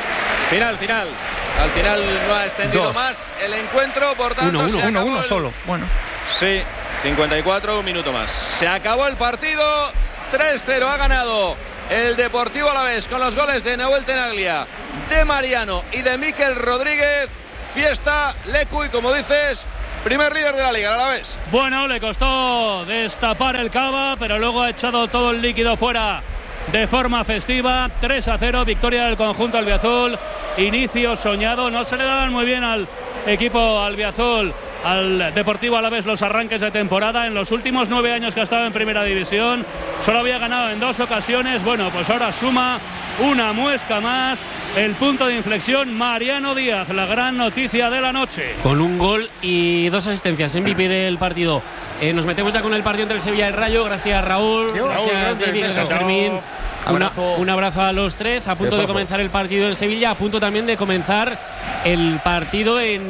Al final no ha extendido más el encuentro, por tanto... Uno solo. Bueno. Sí, 54, un minuto más. Se acabó el partido, 3-0 ha ganado el Deportivo Alavés con los goles de Nahuel Tenaglia, de Mariano y de Mikel Rodríguez. Fiesta, Lecu, y como dices, primer líder de la Liga, el Alavés. Bueno, le costó destapar el cava, pero luego ha echado todo el líquido fuera de forma festiva. 3-0, victoria del conjunto albiazul. Inicio soñado, no se le daban muy bien al equipo albiazul, al Deportivo Alavés, los arranques de temporada. En los últimos 9 años que ha estado en primera división solo había ganado en 2 ocasiones. Bueno, pues ahora suma una muesca más. El punto de inflexión, Mariano Díaz, la gran noticia de la noche, con un gol y 2 asistencias, MVP del partido. Nos metemos ya con el partido entre el Sevilla y el Rayo. Gracias, Raúl. Gracias, David. Gracias, Fermín. Un abrazo a los tres. A punto de comenzar el partido en Sevilla, a punto también de comenzar el partido en